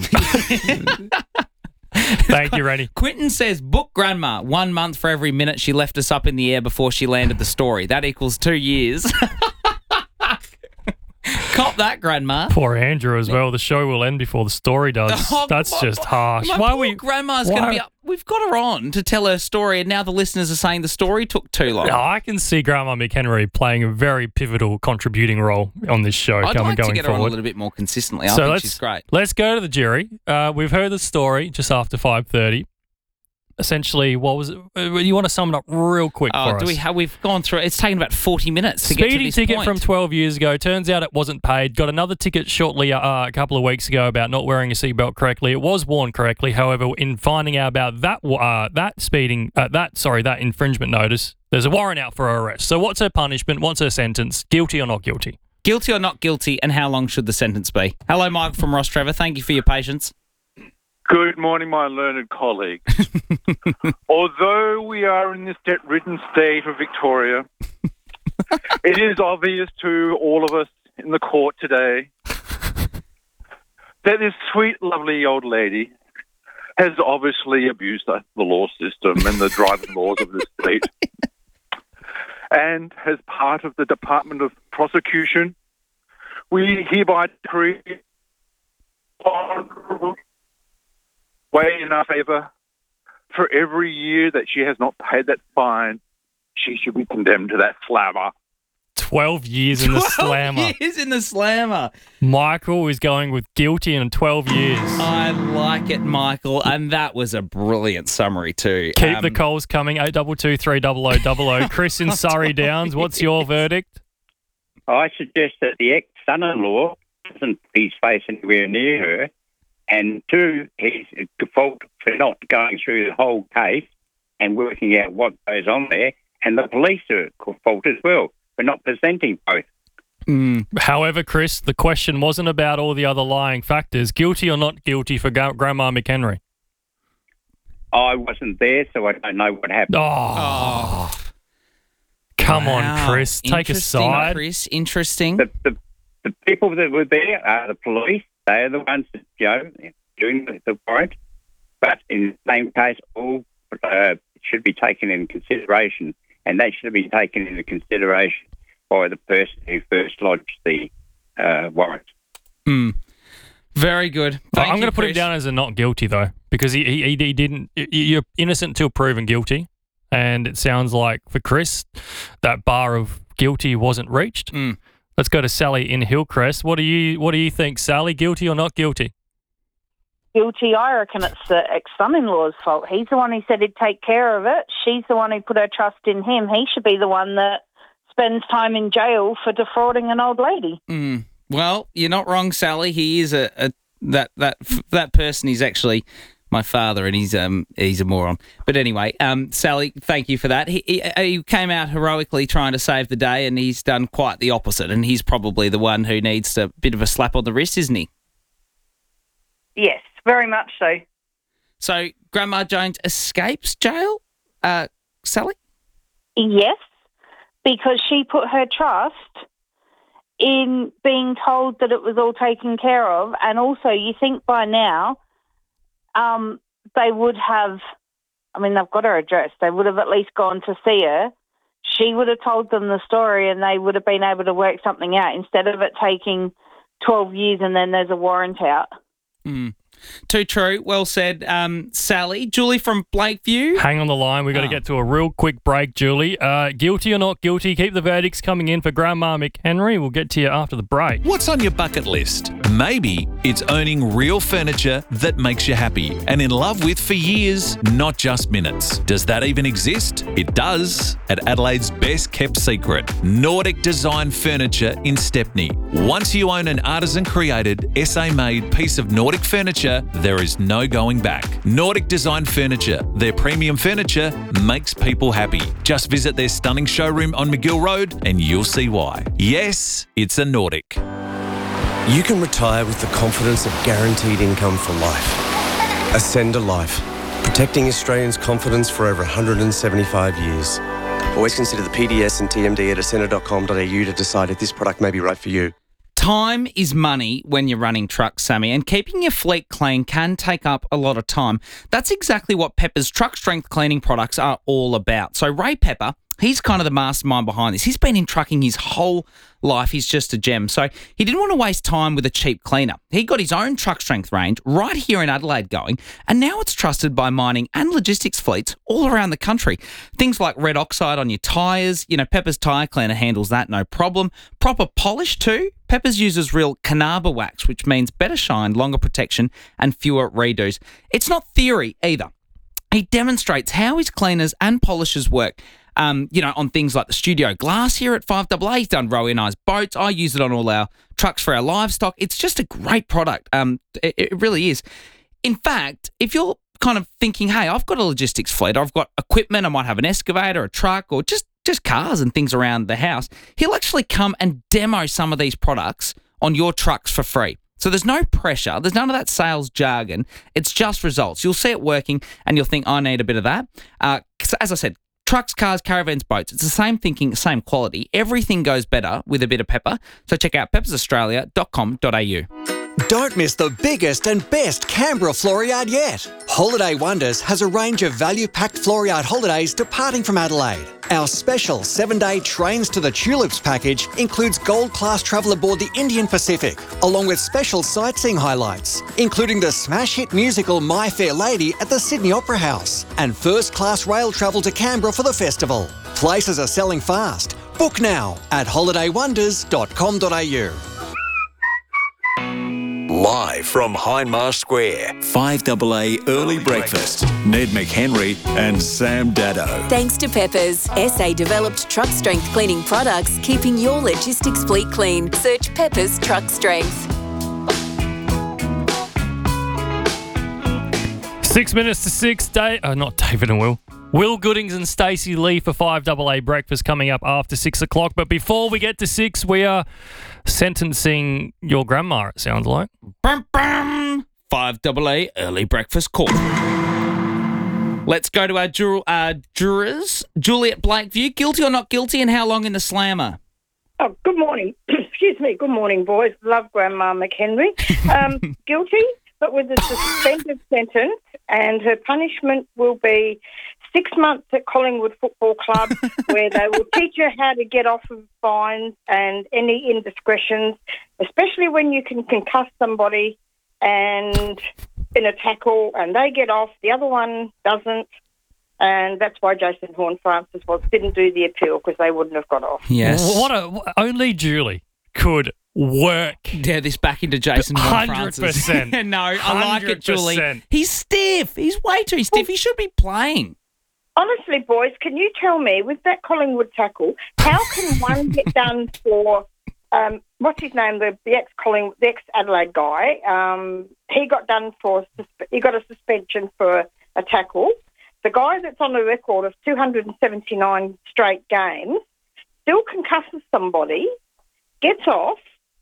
Thank you, Rennie. Quinton says, book Grandma one month for every minute she left us up in the air before she landed the story. That equals two years. Cop that, Grandma. Poor Andrew as well. The show will end before the story does. Oh, That's my- just harsh. My Why poor we? Grandma's going to why- be up. We've got her on to tell her story, and now the listeners are saying the story took too long. No, I can see Grandma McHenry playing a very pivotal, contributing role on this show I'd coming like to going get her on a forward. little bit more consistently. I so think let's she's great. let's go to the jury. Uh, we've heard the story just after five thirty. Essentially, what was it? Uh, you want to sum it up real quick Oh, for do us? we have? We've gone through. It's taken about forty minutes to get to Speedy this ticket point. from twelve years ago. Turns out it wasn't paid. Got another ticket shortly uh, a couple of weeks ago about not wearing a seatbelt correctly. It was worn correctly. However, in finding out about that uh, that speeding uh, that sorry that infringement notice, there's a warrant out for her arrest. So what's her punishment? What's her sentence? Guilty or not guilty? Guilty or not guilty, and how long should the sentence be? Hello, Michael from Ross Trevor. Thank you for your patience. Good morning, my learned colleagues. Although we are in this debt-ridden state of Victoria, it is obvious to all of us in the court today that this sweet, lovely old lady has obviously abused the, the law system and the driving laws of this state. And as part of the Department of Prosecution, we hereby decree way in our favour for every year that she has not paid that fine, she should be condemned to that slammer. twelve years in the slammer. Years in the slammer. Michael is going with guilty in twelve years. I like it, Michael, and that was a brilliant summary too. Keep Um, the calls coming. eight two two, three double oh double oh. Chris in Surrey Downs, what's your verdict? I suggest that the ex-son-in-law doesn't put his face anywhere near her, and two, he's at fault for not going through the whole case and working out what goes on there, and the police are at fault as well for not presenting both. Mm. However, Chris, the question wasn't about all the other lying factors. Guilty or not guilty for Gra- Grandma McHenry? I wasn't there, so I don't know what happened. Oh. Come on, Wow. Chris. Take a Interesting, side. Chris, interesting. The, the, the people that were there are the police. They are the ones that, you know, doing the, the warrant. But in the same case, all uh, should be taken into consideration, and they should be taken into consideration by the person who first lodged the uh, warrant. Mm. Very good. Thank I'm you, going to put him Chris. down as a not guilty, though, because he, he, he didn't. You're innocent till proven guilty. And it sounds like for Chris, that bar of guilty wasn't reached. Mm. Let's go to Sally in Hillcrest. What do you What do you think, Sally? Guilty or not guilty? Guilty. I reckon it's the ex-son-in-law's fault. He's the one who said he'd take care of it. She's the one who put her trust in him. He should be the one that spends time in jail for defrauding an old lady. Mm. Well, you're not wrong, Sally. He is a, a that that that person is actually my father, and he's um he's a moron. But anyway, um, Sally, thank you for that. He, he he came out heroically trying to save the day, and he's done quite the opposite. And he's probably the one who needs a bit of a slap on the wrist, isn't he? Yes, very much so. So Grandma Jones escapes jail, uh, Sally? Yes, because she put her trust in being told that it was all taken care of. And also, you think by now um, they would have, I mean, they've got her address. They would have at least gone to see her. She would have told them the story and they would have been able to work something out instead of it taking twelve years and then there's a warrant out. Mm. Too true. Well said, um, Sally. Julie from Blakeview. Hang on the line. We've got Oh. to get to a real quick break, Julie. Uh, guilty or not guilty? Keep the verdicts coming in for Grandma McHenry. We'll get to you after the break. What's on your bucket list? Maybe it's owning real furniture that makes you happy and in love with for years, not just minutes. Does that even exist? It does at Adelaide's best kept secret, Nordic Design Furniture in Stepney. Once you own an artisan created, S A made piece of Nordic furniture, there is no going back. Nordic Design Furniture, their premium furniture makes people happy. Just visit their stunning showroom on McGill Road and you'll see why. Yes, it's a Nordic. You can retire with the confidence of guaranteed income for life. Ascend a Life, protecting Australians' confidence for over one hundred seventy-five years. Always consider the P D S and T M D at ascender dot com dot a u to decide if this product may be right for you. Time is money when you're running trucks, Sammy, and keeping your fleet clean can take up a lot of time. That's exactly what Pepper's truck strength cleaning products are all about. So Ray Pepper, he's kind of the mastermind behind this. He's been in trucking his whole life. He's just a gem. So he didn't want to waste time with a cheap cleaner. He got his own truck strength range right here in Adelaide going, and now it's trusted by mining and logistics fleets all around the country. Things like red oxide on your tyres, you know, Pepper's tyre cleaner handles that no problem. Proper polish too. Pepper's uses real Canaba wax, which means better shine, longer protection, and fewer redos. It's not theory either. He demonstrates how his cleaners and polishers work. Um, you know, on things like the studio glass here at five A A. He's done Rowie and I's boats. I use it on all our trucks for our livestock. It's just a great product. Um, it, it really is. In fact, if you're kind of thinking, hey, I've got a logistics fleet, I've got equipment, I might have an excavator, a truck, or just, just cars and things around the house, he'll actually come and demo some of these products on your trucks for free. So there's no pressure. There's none of that sales jargon. It's just results. You'll see it working and you'll think, I need a bit of that. Uh, as I said, trucks, cars, caravans, boats. It's the same thinking, same quality. Everything goes better with a bit of Pepper. So check out peppers australia dot com dot a u. Don't miss the biggest and best Canberra Floriade yet. Holiday Wonders has a range of value-packed Floriade holidays departing from Adelaide. Our special seven-day Trains to the Tulips package includes gold-class travel aboard the Indian Pacific, along with special sightseeing highlights, including the smash hit musical My Fair Lady at the Sydney Opera House, and first-class rail travel to Canberra for the festival. Places are selling fast. Book now at holiday wonders dot com dot a u. Live from Hindmarsh Square, five A A Early Breakfast. Ned McHenry and Sam Dado. Thanks to Peppers, S A-developed truck strength cleaning products, keeping your logistics fleet clean. Search Peppers Truck Strength. Six minutes to six. Day, uh, not David and Will. Will Goodings and Stacey Lee for five A A breakfast coming up after six o'clock. But before we get to six, we are sentencing your grandma, it sounds like. Brum, brum. five A A early breakfast call. Let's go to our jur- uh, jurors. Juliet Blakeview, guilty or not guilty, and how long in the slammer? Oh, good morning. Excuse me. Good morning, boys. Love Grandma McHenry. Um, guilty, but with a suspended sentence, and her punishment will be six months at Collingwood Football Club, where they will teach her how to get off of fines and any indiscretions, especially when you can concuss somebody and in a tackle and they get off, the other one doesn't. And that's why Jason Horne-Francis was didn't do the appeal, because they wouldn't have got off. Yes. What a, only Julie could work. Yeah, this back into Jason Horne-Francis. one hundred percent. No, I like it, Julie. one hundred percent. He's stiff. He's way too stiff. He should be playing. Honestly, boys, can you tell me, with that Collingwood tackle, how can one get done for, um, what's his name, the, the ex-Colling, the ex-Adelaide guy? Um, he got done for, he got a suspension for a tackle. The guy that's on the record of two hundred seventy-nine straight games still concusses somebody, gets off,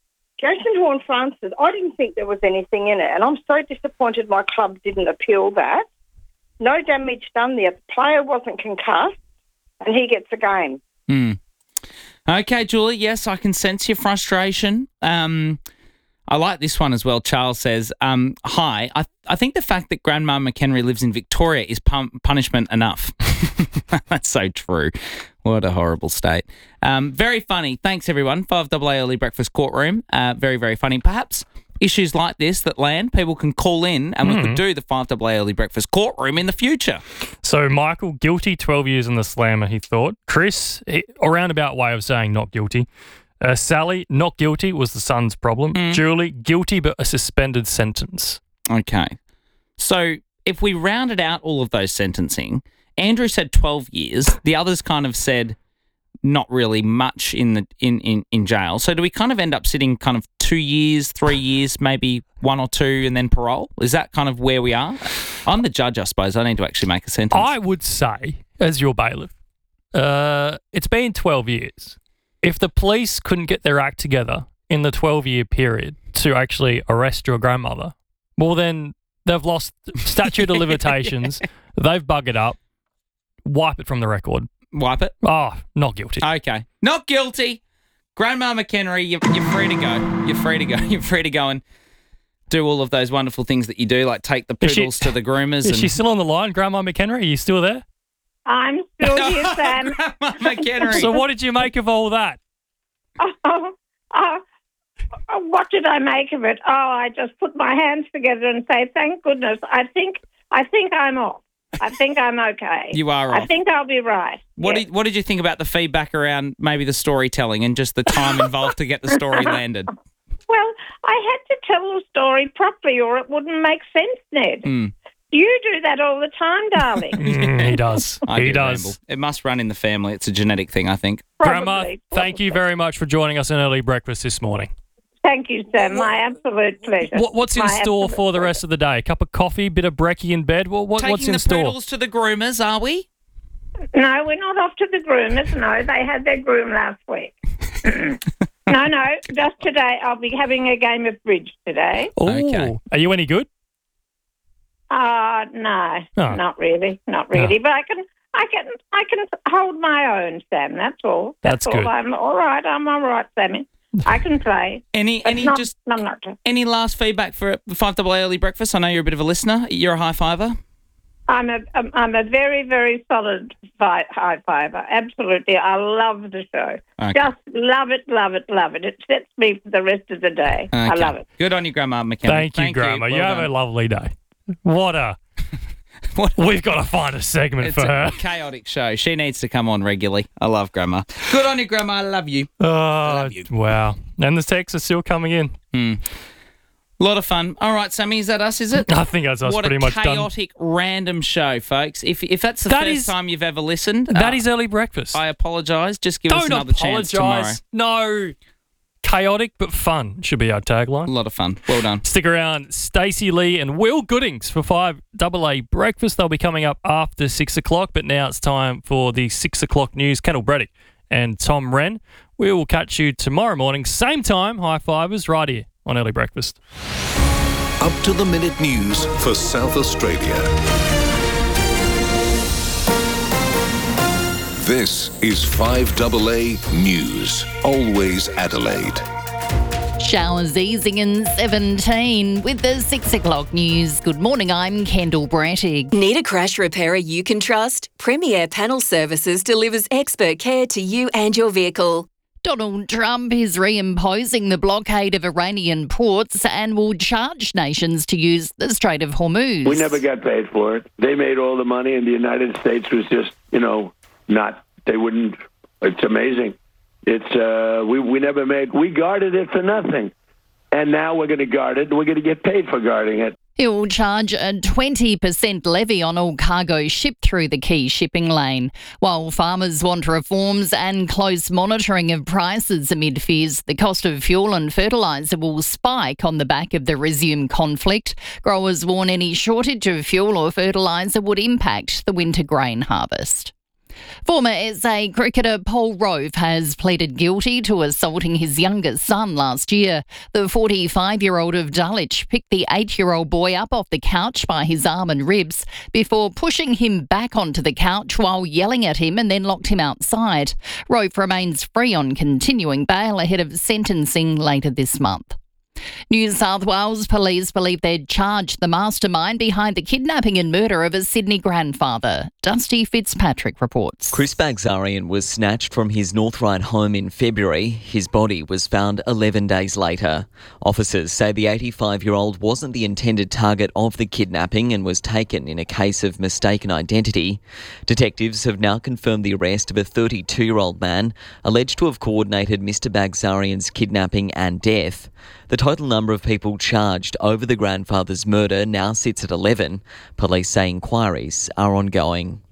Jason Horne-Francis, I didn't think there was anything in it, and I'm so disappointed my club didn't appeal that. No damage done there. The player wasn't concussed, and he gets a game. Hmm. Okay, Julie, yes, I can sense your frustration. Um, I like this one as well. Charles says, um, hi, I, I think the fact that Grandma McHenry lives in Victoria is pun- punishment enough. That's so true. What a horrible state. Um, very funny. Thanks, everyone. five A A Early Breakfast Courtroom. Uh, very, very funny. Perhaps issues like this that land, people can call in and we Mm. could do the five A A Early Breakfast Courtroom in the future. So Michael, guilty, twelve years in the slammer, he thought. Chris, he, a roundabout way of saying not guilty. Uh, Sally, not guilty was the son's problem. Julie, guilty but a suspended sentence. Okay. So if we rounded out all of those sentencing, Andrew said twelve years. The others kind of said not really much in the in, in, in jail. So do we kind of end up sitting kind of two years, three years, maybe one or two, and then parole? Is that kind of where we are? I'm the judge, I suppose. I need to actually make a sentence. I would say, as your bailiff, uh, it's been twelve years. If the police couldn't get their act together in the twelve-year period to actually arrest your grandmother, well, then they've lost statute of limitations. They've buggered up. Wipe it from the record. Wipe it? Oh, not guilty. Okay. Not guilty. Grandma McHenry, you're, you're free to go. You're free to go. You're free to go and do all of those wonderful things that you do, like take the Is she- poodles to the groomers. Is and she still on the line, Grandma McHenry? Are you still there? I'm still here, Sam. McHenry. So what did you make of all that? Oh, oh, oh, what did I make of it? Oh, I just put my hands together and say, thank goodness. I think I think I'm off. I think I'm okay. You are I off. think I'll be right. What Yes. did What did you think about the feedback around maybe the storytelling and just the time involved to get the story landed? Well, I had to tell the story properly or it wouldn't make sense, Ned. Mm. You do that all the time, darling. Mm, he does. I he do does. ramble. It must run in the family. It's a genetic thing, I think. Grandma, thank you very much for joining us in early breakfast this morning. Thank you, Sam. My absolute pleasure. What, what's in My store absolute for the rest of the day? A cup of coffee, bit of brekkie in bed? Well, what, Taking what's in the store? poodles to the groomers, are we? No, we're not off to the groomers. No, they had their groom last week. no, no, just today. I'll be having a game of bridge today. Oh, okay. Are you any good? Uh no, Oh. not really, not really. But I can, I can, I can hold my own, Sam. That's all. That's all. good. I'm all right. I'm all right, Sammy. I can play. Any But any not- just I'm not. any last feedback for five A A Early Breakfast? I know you're a bit of a listener. You're a high fiver. I'm a, I'm, I'm a very, very solid fi- high fiver. Absolutely, I love the show. Okay. Just love it, love it, love it. It sets me for the rest of the day. I Okay. love it. Good on you, Grandma McKenna. Thank you, Grandma. You, Well have done. a lovely day. What a... We've got to find a segment It's for her. a chaotic show. She needs to come on regularly. I love Grandma. Good on you, Grandma. I love you. Oh, wow. And the texts are still coming in. Hmm. A lot of fun. All right, Sammy, is that us, is it? I think that's us what pretty a much done. chaotic, random show, folks. If if that's the That first is- time you've ever listened, That uh, is early breakfast. I apologise. Just give us Don't another chance tomorrow. apologise. No. Chaotic but fun should be our tagline. A lot of fun. Well done. Stick around. Stacey Lee and Will Goodings for five A A breakfast. They'll be coming up after six o'clock, but now it's time for the six o'clock news. Kendall Brady and Tom Wren. We will catch you tomorrow morning, same time, high fivers, right here on Early Breakfast. Up to the minute news for South Australia. This is five A A News. Always Adelaide. Showers easing in seventeen with the six o'clock news. Good morning, I'm Kendall Brattig. Need a crash repairer you can trust? Premier Panel Services delivers expert care to you and your vehicle. Donald Trump is reimposing the blockade of Iranian ports and will charge nations to use the Strait of Hormuz. We never got paid for it. They made all the money, and the United States was just, you know, not. They wouldn't. It's amazing. It's uh, we we never made. We guarded it for nothing, and now we're going to guard it. And we're going to get paid for guarding it. He'll charge a twenty percent levy on all cargo shipped through the key shipping lane. While farmers want reforms and close monitoring of prices amid fears the cost of fuel and fertiliser will spike on the back of the resumed conflict, growers warn any shortage of fuel or fertiliser would impact the winter grain harvest. Former S A cricketer Paul Rowe has pleaded guilty to assaulting his youngest son last year. The forty-five-year-old of Dulwich picked the eight-year-old boy up off the couch by his arm and ribs before pushing him back onto the couch while yelling at him and then locked him outside. Rowe remains free on continuing bail ahead of sentencing later this month. New South Wales police believe they'd charged the mastermind behind the kidnapping and murder of a Sydney grandfather. Dusty Fitzpatrick reports. Chris Bagzarian was snatched from his North Ryde home in February. His body was found eleven days later. Officers say the eighty-five-year-old wasn't the intended target of the kidnapping and was taken in a case of mistaken identity. Detectives have now confirmed the arrest of a thirty-two-year-old man alleged to have coordinated Mister Bagzarian's kidnapping and death. The total number of people charged over the grandfather's murder now sits at eleven. Police say inquiries are ongoing.